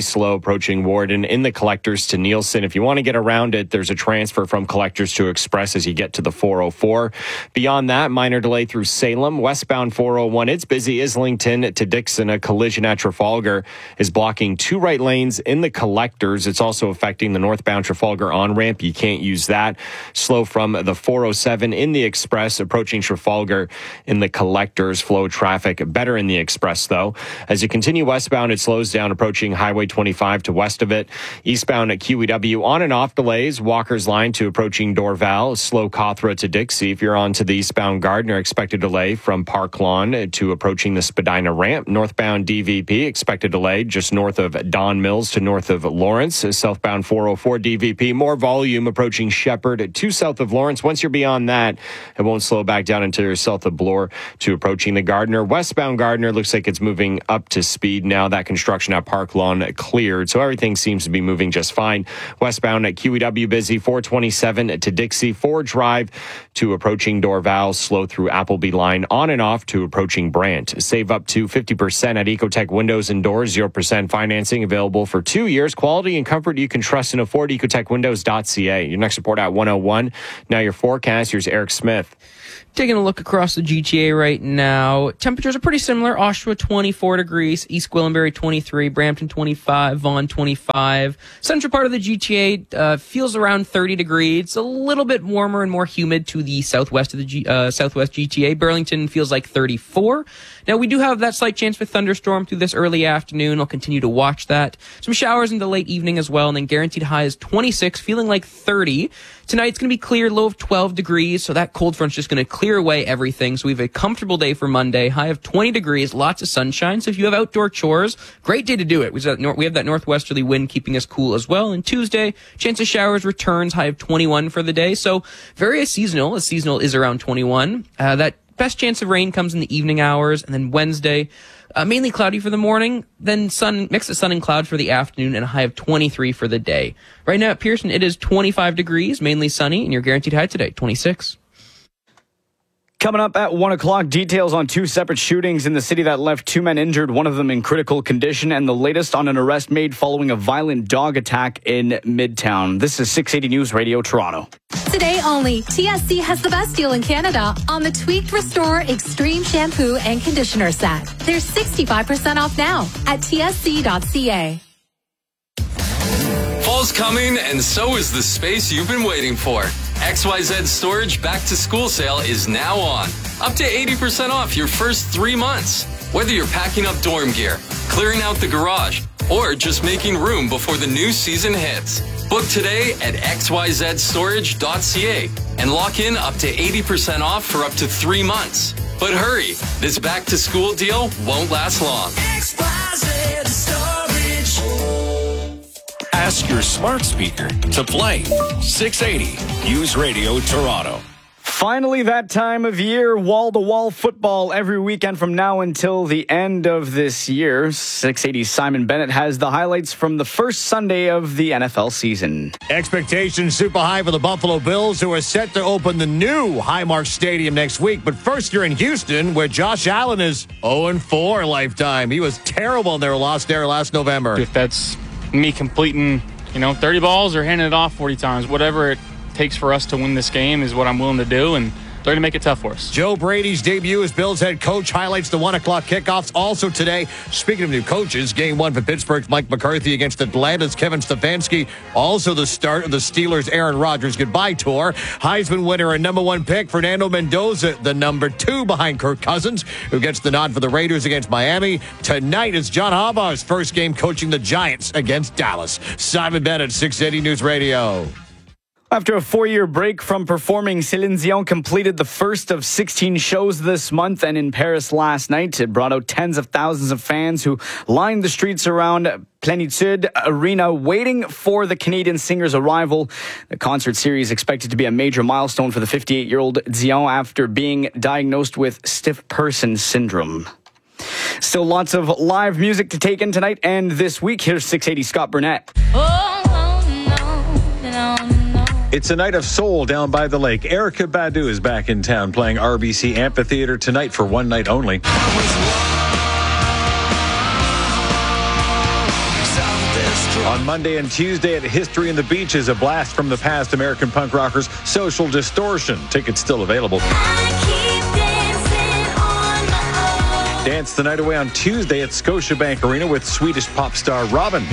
very slow approaching Warden in the Collectors to Nielsen. If you want to get around it, there's a transfer from Collectors to Express as you get to the four oh four. Beyond that, minor delay through Salem. Westbound four oh one, it's busy. Islington to Dixon, a collision at Trafalgar is blocking two right lanes in the Collectors. It's also affecting the northbound Trafalgar on-ramp. You can't use that. Slow from the four oh seven in the Express, approaching Trafalgar in the Collectors. Flow traffic better in the Express, though. As you continue westbound, it slows down approaching Highway twenty-five to west of it. Eastbound at Q E W, on and off delays. Walker's Line to approaching Dorval. Slow Cawthra to Dixie. If you're on to the eastbound Gardner, expect a delay from Park Lawn to approaching the Spadina ramp. Northbound D V P, expect a delay just north of Don Mills to north of Lawrence. Southbound four oh four D V P, more volume approaching Shepherd to south of Lawrence. Once you're beyond that, it won't slow back down until you're south of Bloor to approaching the Gardner. Westbound Gardner looks like it's moving up to speed now. That construction at Park Lawn cleared, so everything seems to be moving just fine. Westbound at Q E W busy, four twenty-seven to Dixie. Ford Drive to approaching Dorval. Slow through Appleby Line on and off to approaching Brant. Save up to fifty percent at Ecotech Windows and Doors. zero percent financing available for two years. Quality and comfort you can trust and afford. ecotech windows dot c a. Your next report at one oh one. Now your forecast. Here's Eric Smith. Taking a look across the G T A right now, temperatures are pretty similar. Oshawa twenty-four degrees, East Gwillimbury twenty-three, Brampton twenty-five, Vaughan twenty-five. Central part of the G T A uh, feels around thirty degrees. It's a little bit warmer and more humid to the southwest of the G, uh, southwest G T A. Burlington feels like thirty-four. Now, we do have that slight chance for thunderstorm through this early afternoon. I'll continue to watch that. Some showers in the late evening as well, and then guaranteed high is twenty-six, feeling like thirty. Tonight, it's going to be clear, low of twelve degrees, so that cold front's just going to clear away everything. So we have a comfortable day for Monday, high of twenty degrees, lots of sunshine. So if you have outdoor chores, great day to do it. We have that northwesterly wind keeping us cool as well. And Tuesday, chance of showers returns, high of twenty-one for the day. So very seasonal, as seasonal is around twenty-one. Uh, that best chance of rain comes in the evening hours, and then Wednesday, uh, mainly cloudy for the morning, then sun, mix of sun and cloud for the afternoon, and a high of twenty-three for the day. Right now at Pearson, it is twenty-five degrees, mainly sunny, and your guaranteed high today, twenty-six. Coming up at one o'clock, details on two separate shootings in the city that left two men injured, one of them in critical condition, and the latest on an arrest made following a violent dog attack in Midtown. This is six eighty News Radio, Toronto. Today only, T S C has the best deal in Canada on the Tweaked Restore Extreme Shampoo and Conditioner Set. There's sixty-five percent off now at T S C dot C A. Fall's coming, and so is the space you've been waiting for. X Y Z Storage Back to School Sale is now on. Up to eighty percent off your first three months. Whether you're packing up dorm gear, clearing out the garage, or just making room before the new season hits. Book today at X Y Z storage dot C A and lock in up to eighty percent off for up to three months. But hurry, this back to school deal won't last long. X Y Z Storage. Ask your smart speaker to play six eighty News Radio Toronto. Finally, that time of year, wall-to-wall football every weekend from now until the end of this year. six eighty's Simon Bennett has the highlights from the first Sunday of the N F L season. Expectations super high for the Buffalo Bills, who are set to open the new Highmark Stadium next week. But first, you're in Houston, where Josh Allen is oh and four lifetime. He was terrible in their loss there last November. If that's me completing, you know, thirty balls or handing it off forty times, whatever it takes for us to win this game is what I'm willing to do, and they're going to make it tough for us. Joe Brady's debut as Bills head coach highlights the one o'clock kickoffs. Also today, speaking of new coaches, game one for Pittsburgh's Mike McCarthy against Atlanta's Kevin Stefanski. Also the start of the Steelers' Aaron Rodgers goodbye tour. Heisman winner and number one pick Fernando Mendoza, the number two behind Kirk Cousins, who gets the nod for the Raiders against Miami. Tonight is John Harbaugh's first game coaching the Giants against Dallas. Simon Bennett, six eighty News Radio. After a four-year break from performing, Céline Dion completed the first of sixteen shows this month, and in Paris last night, it brought out tens of thousands of fans who lined the streets around Plénitude Arena waiting for the Canadian singer's arrival. The concert series is expected to be a major milestone for the fifty-eight-year-old Dion after being diagnosed with stiff person syndrome. Still lots of live music to take in tonight and this week. Here's six eighty Scott Burnett. Oh, no, no, no. It's a night of soul down by the lake. Erykah Badu is back in town playing R B C Amphitheater tonight for one night only. On Monday and Tuesday at History in the Beach is a blast from the past. American punk rockers Social Distortion. Tickets still available. Dance the night away on Tuesday at Scotiabank Arena with Swedish pop star Robin.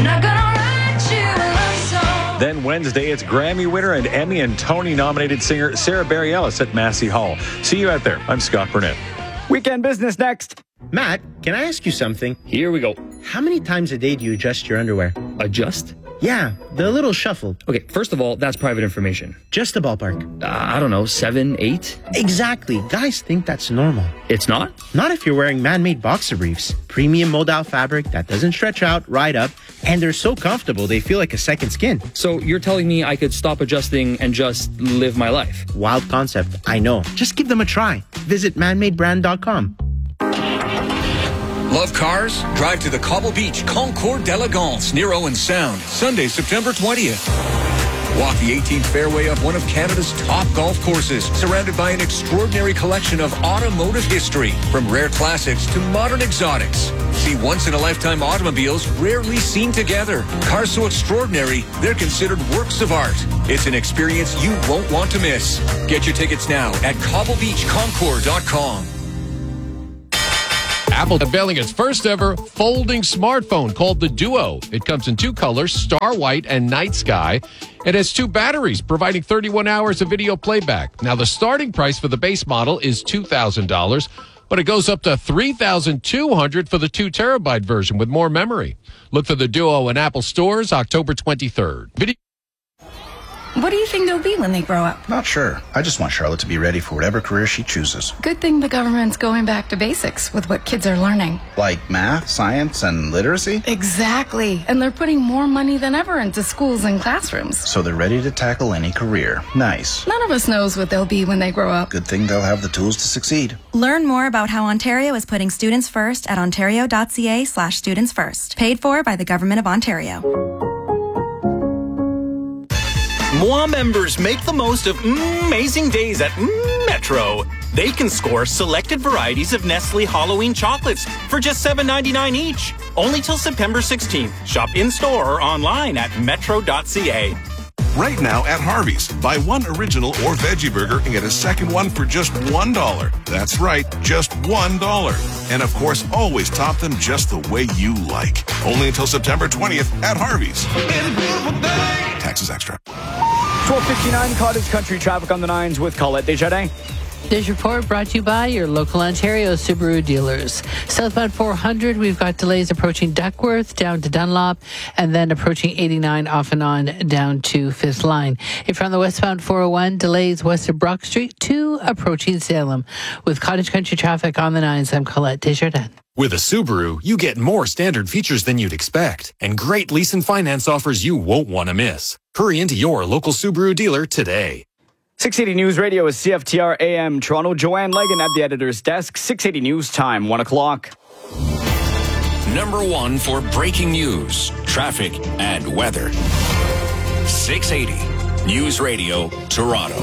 Then Wednesday, it's Grammy winner and Emmy and Tony nominated singer Sarah Bareilles at Massey Hall. See you out there. I'm Scott Burnett. Weekend business next. Matt, can I ask you something? Here we go. How many times a day do you adjust your underwear? Adjust? Yeah, the little shuffle. Okay, first of all, that's private information. Just a ballpark. Uh, I don't know, seven, eight? Exactly. Guys think that's normal. It's not? Not if you're wearing man-made boxer briefs. Premium modal fabric that doesn't stretch out, ride up, and they're so comfortable they feel like a second skin. So you're telling me I could stop adjusting and just live my life? Wild concept, I know. Just give them a try. Visit man made brand dot com. Love cars? Drive to the Cobble Beach Concours d'Elegance near Owen Sound, Sunday, September twentieth. Walk the eighteenth fairway of one of Canada's top golf courses, surrounded by an extraordinary collection of automotive history, from rare classics to modern exotics. See once-in-a-lifetime automobiles rarely seen together. Cars so extraordinary, they're considered works of art. It's an experience you won't want to miss. Get your tickets now at cobble beach concours dot com. Apple unveiling its first ever folding smartphone called the Duo. It comes in two colors, Star White and Night Sky. It has two batteries, providing thirty-one hours of video playback. Now, the starting price for the base model is two thousand dollars, but it goes up to three thousand two hundred dollars for the two terabyte version with more memory. Look for the Duo in Apple stores October twenty-third. Video- What do you think they'll be when they grow up? Not sure. I just want Charlotte to be ready for whatever career she chooses. Good thing the government's going back to basics with what kids are learning. Like math, science, and literacy? Exactly. And they're putting more money than ever into schools and classrooms. So they're ready to tackle any career. Nice. None of us knows what they'll be when they grow up. Good thing they'll have the tools to succeed. Learn more about how Ontario is putting students first at ontario.ca slash students first. Paid for by the Government of Ontario. M O A members make the most of amazing days at Metro. They can score selected varieties of Nestle Halloween chocolates for just seven ninety-nine each. Only till September sixteenth. Shop in-store or online at metro dot c a. Right now at Harvey's, buy one original or veggie burger and get a second one for just one dollar. That's right, just one dollar. And of course, always top them just the way you like. Only until September twentieth at Harvey's. Taxes extra. twelve fifty-nine Cottage Country traffic on the nines with Colette Desjardins. This report brought to you by your local Ontario Subaru dealers. Southbound four hundred, we've got delays approaching Duckworth down to Dunlop, and then approaching eighty-nine off and on down to Fifth Line. If you're on the westbound four oh one, delays west of Brock Street to approaching Salem. With Cottage Country traffic on the nines, I'm Colette Desjardins. With a Subaru, you get more standard features than you'd expect, and great lease and finance offers you won't want to miss. Hurry into your local Subaru dealer today. six eighty News Radio is C F T R A M Toronto. Joanne Legan at the editor's desk. six eighty News time, one o'clock. Number one for breaking news, traffic, and weather. six eighty News Radio, Toronto.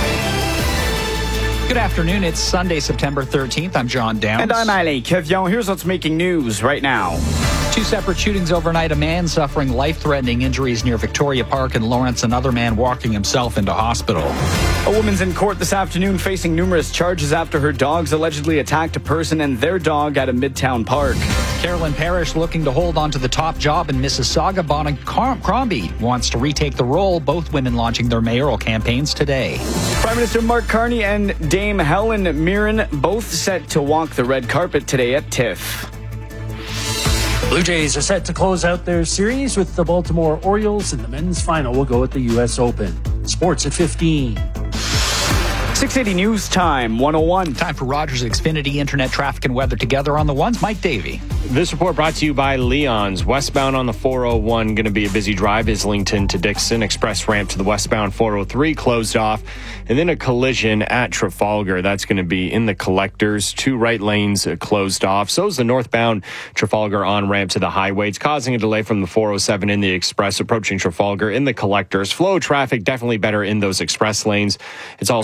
Good afternoon. It's Sunday, September thirteenth. I'm John Downs. And I'm Ali Kevion. Here's what's making news right now. Two separate shootings overnight. A man suffering life-threatening injuries near Victoria Park in Lawrence. Another man walking himself into hospital. A woman's in court this afternoon facing numerous charges after her dogs allegedly attacked a person and their dog at a Midtown park. Carolyn Parrish looking to hold on to the top job in Mississauga. Bonnie Crombie wants to retake the role. Both women launching their mayoral campaigns today. Prime Minister Mark Carney and Dame Helen Mirren both set to walk the red carpet today at TIFF. Blue Jays are set to close out their series with the Baltimore Orioles, and the men's final will go at the U S Open. Sports at fifteen. six eighty News time, one oh one. Time for Rogers Xfinity Internet traffic and weather together on the ones. Mike Davey. This report brought to you by Leon's. Westbound on the four oh one, going to be a busy drive. Islington to Dixon. Express ramp to the westbound four oh three closed off. And then a collision at Trafalgar. That's going to be in the collectors. Two right lanes closed off. So is the northbound Trafalgar on-ramp to the highway. It's causing a delay from the four oh seven in the express approaching Trafalgar in the collectors. Flow traffic definitely better in those express lanes. It's also busy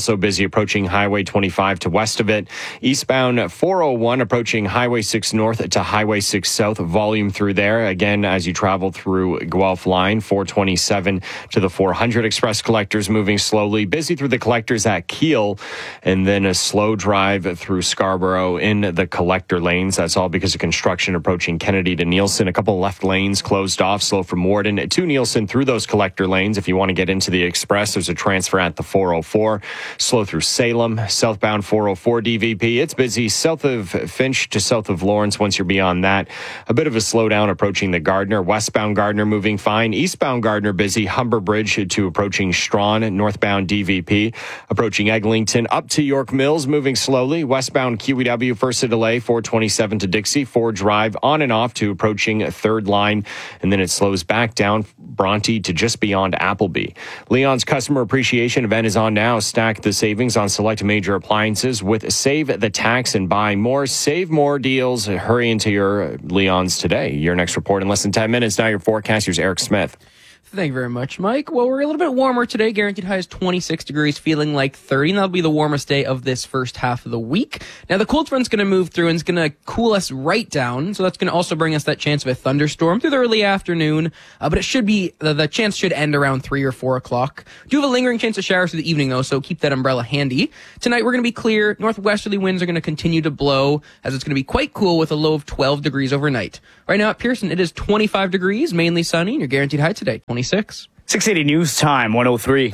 busy approaching Highway twenty-five to west of it. Eastbound four oh one approaching Highway six north to Highway six south. Volume through there. Again, as you travel through Guelph line, four twenty-seven to the four hundred express collectors moving slowly. Busy through the collectors at Kiel, and then a slow drive through Scarborough in the collector lanes. That's all because of construction approaching Kennedy to Nielsen. A couple left lanes closed off, slow from Warden to Nielsen through those collector lanes. If you want to get into the express, there's a transfer at the four oh four. Slow through Salem, southbound four oh four D V P. It's busy south of Finch to south of Lawrence. Once you're beyond that, a bit of a slowdown approaching the Gardner. Westbound Gardner moving fine. Eastbound Gardner busy. Humber Bridge to approaching Strawn. Northbound D V P approaching Eglinton up to York Mills moving slowly. Westbound Q E W first a delay. four twenty-seven to Dixie. Ford Drive on and off to approaching third line. And then it slows back down Bronte to just beyond Appleby. Leon's customer appreciation event is on now. Stack the savings on select major appliances with Save the Tax and Buy More. Save more deals. Hurry into your Leon's today. Your next report in less than ten minutes. Now your forecast. Here's Eric Smith. Thank you very much, Mike. Well, we're a little bit warmer today. Guaranteed high is twenty-six degrees, feeling like thirty, and that'll be the warmest day of this first half of the week. Now, the cold front's going to move through and it's going to cool us right down, so that's going to also bring us that chance of a thunderstorm through the early afternoon, uh, but it should be, the, the chance should end around three or four o'clock. Do have a lingering chance of showers through the evening, though, so keep that umbrella handy. Tonight, we're going to be clear. Northwesterly winds are going to continue to blow, as it's going to be quite cool with a low of twelve degrees overnight. Right now at Pearson, it is twenty-five degrees, mainly sunny, and your guaranteed high today, twenty-six. six eighty News Time, one oh three.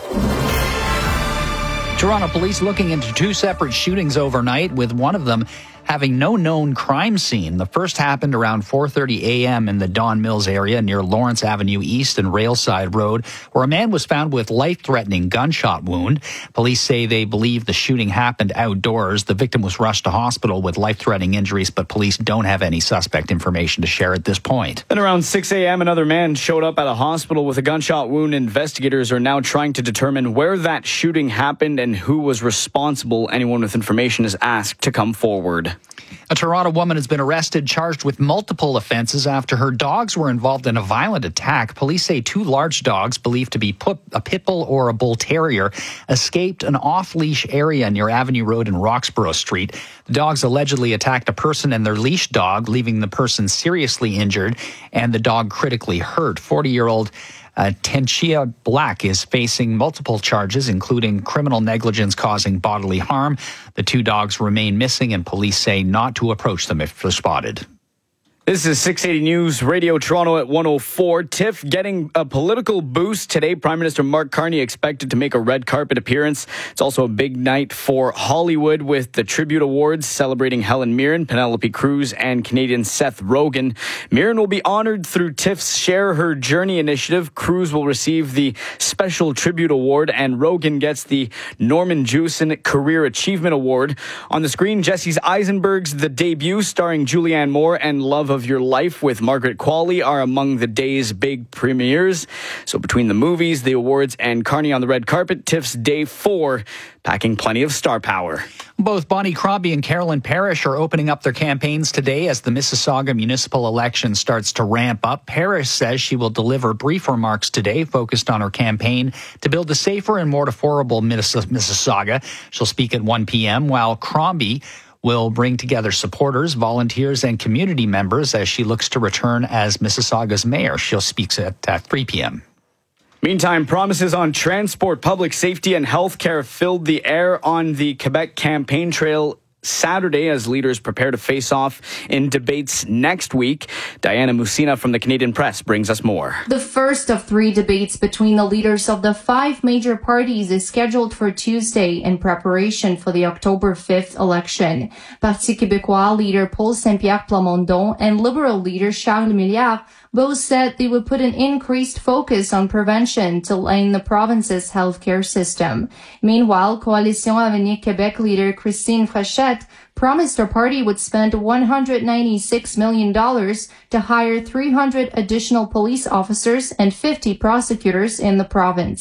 Toronto police looking into two separate shootings overnight, with one of them having no known crime scene. The first happened around four thirty a.m. in the Don Mills area near Lawrence Avenue East and Railside Road, where a man was found with life-threatening gunshot wound. Police say they believe the shooting happened outdoors. The victim was rushed to hospital with life-threatening injuries, but police don't have any suspect information to share at this point. Then around six a.m., another man showed up at a hospital with a gunshot wound. Investigators are now trying to determine where that shooting happened and who was responsible. Anyone with information is asked to come forward. A Toronto woman has been arrested, charged with multiple offenses after her dogs were involved in a violent attack. Police say two large dogs, believed to be a pit bull or a bull terrier, escaped an off-leash area near Avenue Road and Roxborough Street. The dogs allegedly attacked a person and their leash dog, leaving the person seriously injured and the dog critically hurt. forty-year-old Uh, Tenchia Black is facing multiple charges, including criminal negligence causing bodily harm. The two dogs remain missing, and police say not to approach them if they're spotted. This is six eighty News Radio Toronto at one oh four. TIFF getting a political boost today. Prime Minister Mark Carney expected to make a red carpet appearance. It's also a big night for Hollywood with the Tribute Awards celebrating Helen Mirren, Penelope Cruz, and Canadian Seth Rogen. Mirren will be honored through TIFF's Share Her Journey initiative. Cruz will receive the Special Tribute Award, and Rogen gets the Norman Jewison Career Achievement Award. On the screen, Jesse Eisenberg's The Debut, starring Julianne Moore, and Love of Your Life with Margaret Qualley are among the day's big premieres. So between the movies, the awards, and Carney on the red carpet, TIFF's day four, packing plenty of star power. Both Bonnie Crombie and Carolyn Parrish are opening up their campaigns today as the Mississauga municipal election starts to ramp up. Parrish says she will deliver brief remarks today focused on her campaign to build a safer and more affordable Mississauga. She'll speak at one p.m., while Crombie will bring together supporters, volunteers, and community members as she looks to return as Mississauga's mayor. She'll speak at uh, three p.m. Meantime, promises on transport, public safety, and healthcare filled the air on the Quebec campaign trail Saturday as leaders prepare to face off in debates next week. Diana Musina from the Canadian Press brings us more. The first of three debates between the leaders of the five major parties is scheduled for Tuesday in preparation for the October fifth election. Parti Québécois leader Paul Saint-Pierre Plamondon and Liberal leader Charles Milliard both said they would put an increased focus on prevention to line the province's healthcare system. Meanwhile, Coalition Avenir Québec leader Christine Frechette promised her party would spend one hundred ninety-six million dollars to hire three hundred additional police officers and fifty prosecutors in the province.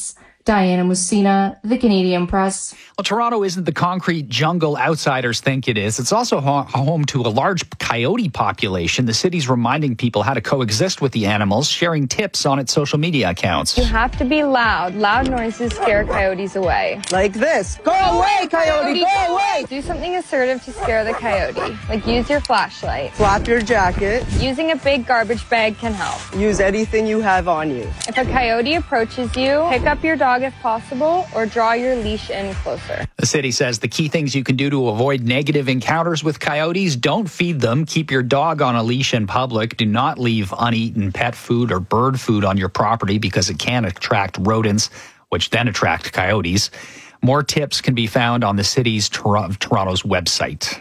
Diana Musina, The Canadian Press. Well, Toronto isn't the concrete jungle outsiders think it is. It's also ho- home to a large coyote population. The city's reminding people how to coexist with the animals, sharing tips on its social media accounts. You have to be loud. Loud noises scare coyotes away. Like this. Go away, coyote, go away! Do something assertive to scare the coyote. Like use your flashlight. Flap your jacket. Using a big garbage bag can help. Use anything you have on you. If a coyote approaches you, pick up your dog if possible or draw your leash in closer. The city says the key things you can do to avoid negative encounters with coyotes: don't feed them, keep your dog on a leash in public, do not leave uneaten pet food or bird food on your property because it can attract rodents, which then attract coyotes. More tips can be found on the city's Tor- Toronto's website.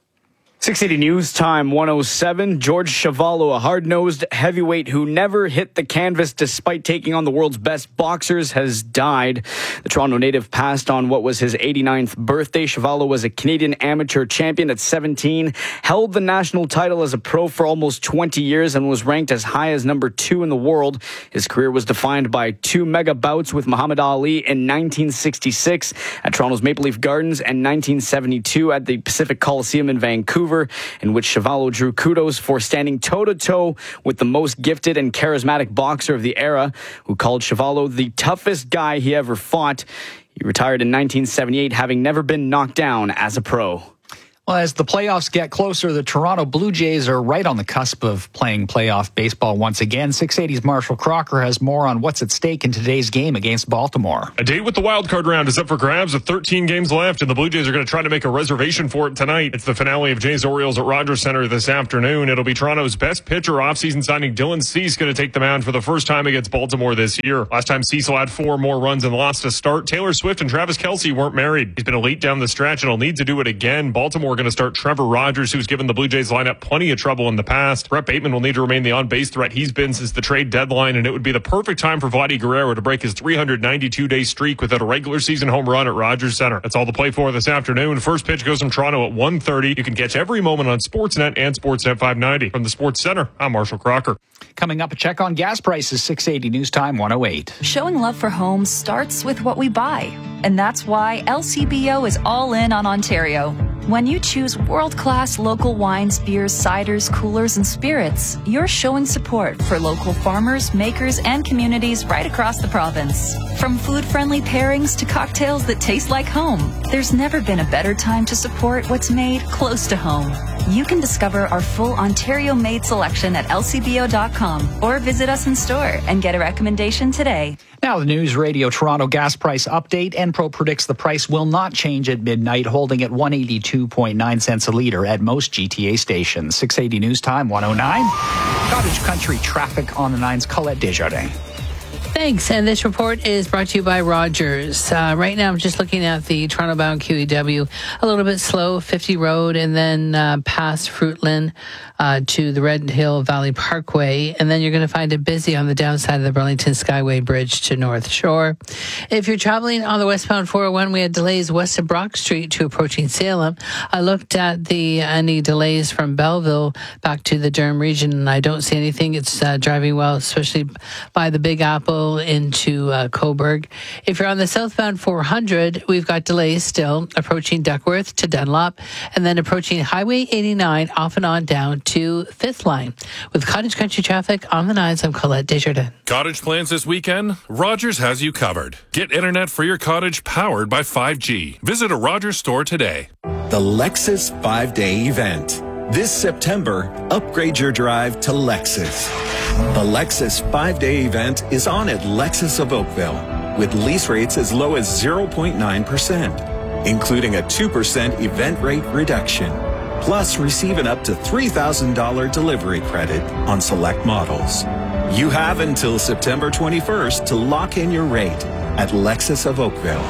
six eighty News Time one oh seven. George Chuvalo, a hard-nosed heavyweight who never hit the canvas despite taking on the world's best boxers, has died. The Toronto native passed on what was his eighty-ninth birthday. Chuvalo was a Canadian amateur champion at seventeen, held the national title as a pro for almost twenty years, and was ranked as high as number two in the world. His career was defined by two mega bouts with Muhammad Ali in nineteen sixty-six at Toronto's Maple Leaf Gardens and nineteen seventy-two at the Pacific Coliseum in Vancouver, in which Chuvalo drew kudos for standing toe-to-toe with the most gifted and charismatic boxer of the era, who called Chuvalo the toughest guy he ever fought. He retired in nineteen seventy-eight, having never been knocked down as a pro. Well, as the playoffs get closer, the Toronto Blue Jays are right on the cusp of playing playoff baseball once again. six eighty's Marshall Crocker has more on what's at stake in today's game against Baltimore. A date with the wild card round is up for grabs with thirteen games left, and the Blue Jays are going to try to make a reservation for it tonight. It's the finale of Jays Orioles at Rogers Center this afternoon. It'll be Toronto's best pitcher offseason signing Dylan Cease going to take the mound for the first time against Baltimore this year. Last time Cecil had four more runs and lost a start. Taylor Swift and Travis Kelce weren't married. He's been elite down the stretch and will need to do it again. Baltimore going to start Trevor Rogers, who's given the Blue Jays lineup plenty of trouble in the past. Brett Bateman will need to remain the on-base threat he's been since the trade deadline, and it would be the perfect time for Vladdy Guerrero to break his three hundred ninety-two day streak without a regular season home run at Rogers Center. That's all to play for this afternoon. First pitch goes from Toronto at one thirty. You can catch every moment on Sportsnet and Sportsnet five ninety. From the Sports Center, I'm Marshall Crocker. Coming up, a check on gas prices, six eighty News Time one oh eight. Showing love for homes starts with what we buy. And that's why L C B O is all in on Ontario. When you choose world-class local wines, beers, ciders, coolers, and spirits, you're showing support for local farmers, makers, and communities right across the province. From food-friendly pairings to cocktails that taste like home, there's never been a better time to support what's made close to home. You can discover our full Ontario-made selection at L C B O dot com or visit us in store and get a recommendation today. Now the News Radio Toronto gas price update. Enpro predicts the price will not change at midnight, holding at one hundred eighty-two point nine cents a litre at most G T A stations. six eighty News Time one oh nine. Cottage Country traffic on the Nine's Colette Desjardins. Thanks. And this report is brought to you by Rogers. Uh, right now, I'm just looking at the Toronto-bound Q E W. A little bit slow, fifty Road, and then uh, past Fruitland uh, to the Red Hill Valley Parkway. And then you're going to find it busy on the downside of the Burlington Skyway Bridge to North Shore. If you're traveling on the westbound four oh one, we had delays west of Brock Street to approaching Salem. I looked at the any delays from Belleville back to the Durham region, and I don't see anything. It's uh, driving well, especially by the Big Apple into uh, Coburg. If you're on the southbound four hundred, we've got delays still approaching Duckworth to Dunlop, and then approaching Highway eighty-nine off and on down to Fifth Line. With Cottage Country traffic on the Nines, I'm Colette Desjardins. Cottage plans this weekend? Rogers has you covered. Get internet for your cottage powered by five G. Visit a Rogers store today. The Lexus five-day event. This September, upgrade your drive to Lexus. The Lexus five-day event is on at Lexus of Oakville, with lease rates as low as zero point nine percent, including a two percent event rate reduction. Plus, receive an up to three thousand dollars delivery credit on select models. You have until September twenty-first to lock in your rate at Lexus of Oakville.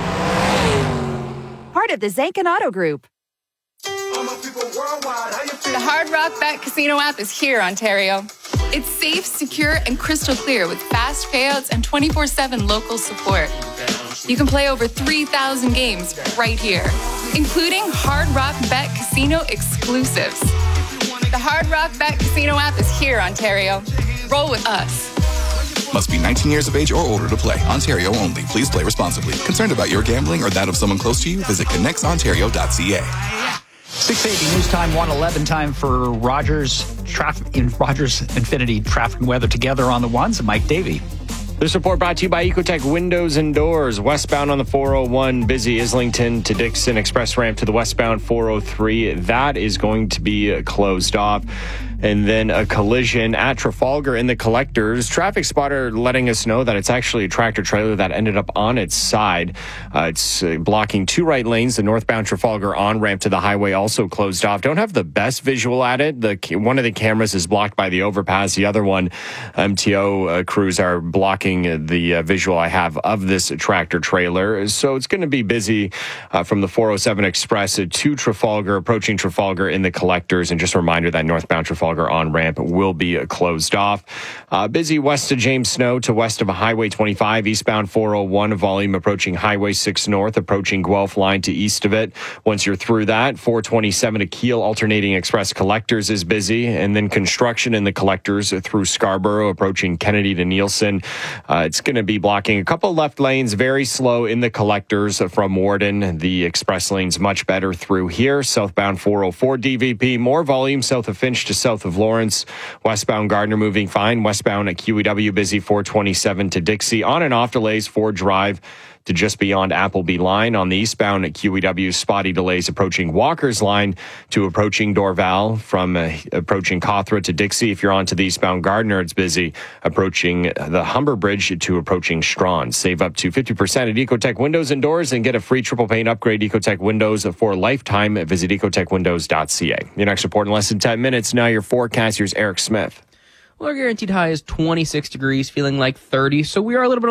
Part of the Zankin Auto Group. The Hard Rock Bet Casino app is here, Ontario. It's safe, secure, and crystal clear with fast payouts and twenty-four seven local support. You can play over three thousand games right here, including Hard Rock Bet Casino exclusives. The Hard Rock Bet Casino app is here, Ontario. Roll with us. Must be nineteen years of age or older to play. Ontario only. Please play responsibly. Concerned about your gambling or that of someone close to you? Visit connects ontario dot c a. six eighty news time, one eleven time for Rogers traffic in Rogers Infinity traffic and weather together on the ones. And Mike Davey. This report brought to you by Ecotech Windows and Doors. Westbound on the four oh one, busy Islington to Dixon Express ramp to the westbound four oh three. That is going to be closed off. And then a collision at Trafalgar in the Collectors. Traffic spotter letting us know that it's actually a tractor trailer that ended up on its side. Uh, it's uh, blocking two right lanes. The northbound Trafalgar on-ramp to the highway also closed off. Don't have the best visual at it. The one of the cameras is blocked by the overpass. The other one, M T O uh, crews are blocking the uh, visual I have of this tractor trailer. So it's going to be busy uh, from the four oh seven Express to Trafalgar, approaching Trafalgar in the Collectors. And just a reminder that northbound Trafalgar on-ramp will be closed off. Uh, busy west of James Snow to west of Highway twenty-five, eastbound four oh one, volume approaching Highway six North, approaching Guelph line to east of it. Once you're through that, four twenty-seven to Kiel, alternating Express Collectors is busy, and then construction in the Collectors through Scarborough, approaching Kennedy to Nielsen. Uh, it's going to be blocking a couple left lanes, very slow in the Collectors from Warden. The express lanes much better through here. Southbound four oh four D V P, more volume south of Finch to south of Lawrence. Westbound Gardner moving fine. Westbound at Q E W busy four twenty-seven to Dixie. On and off delays Ford Drive to just beyond Appleby line. On the eastbound at Q E W, spotty delays approaching Walker's line to approaching Dorval, from uh, approaching Cawthra to Dixie. If you're on to the eastbound Gardner, it's busy approaching the Humber Bridge to approaching Strawn. Save up to fifty percent at Ecotech Windows and Doors and get a free triple pane upgrade. Ecotech Windows for a lifetime. Visit ecotech windows dot c a. Your next report in less than ten minutes. Now your forecast. Here's Eric Smith. Well, our guaranteed high is twenty-six degrees, feeling like thirty, so we are a little bit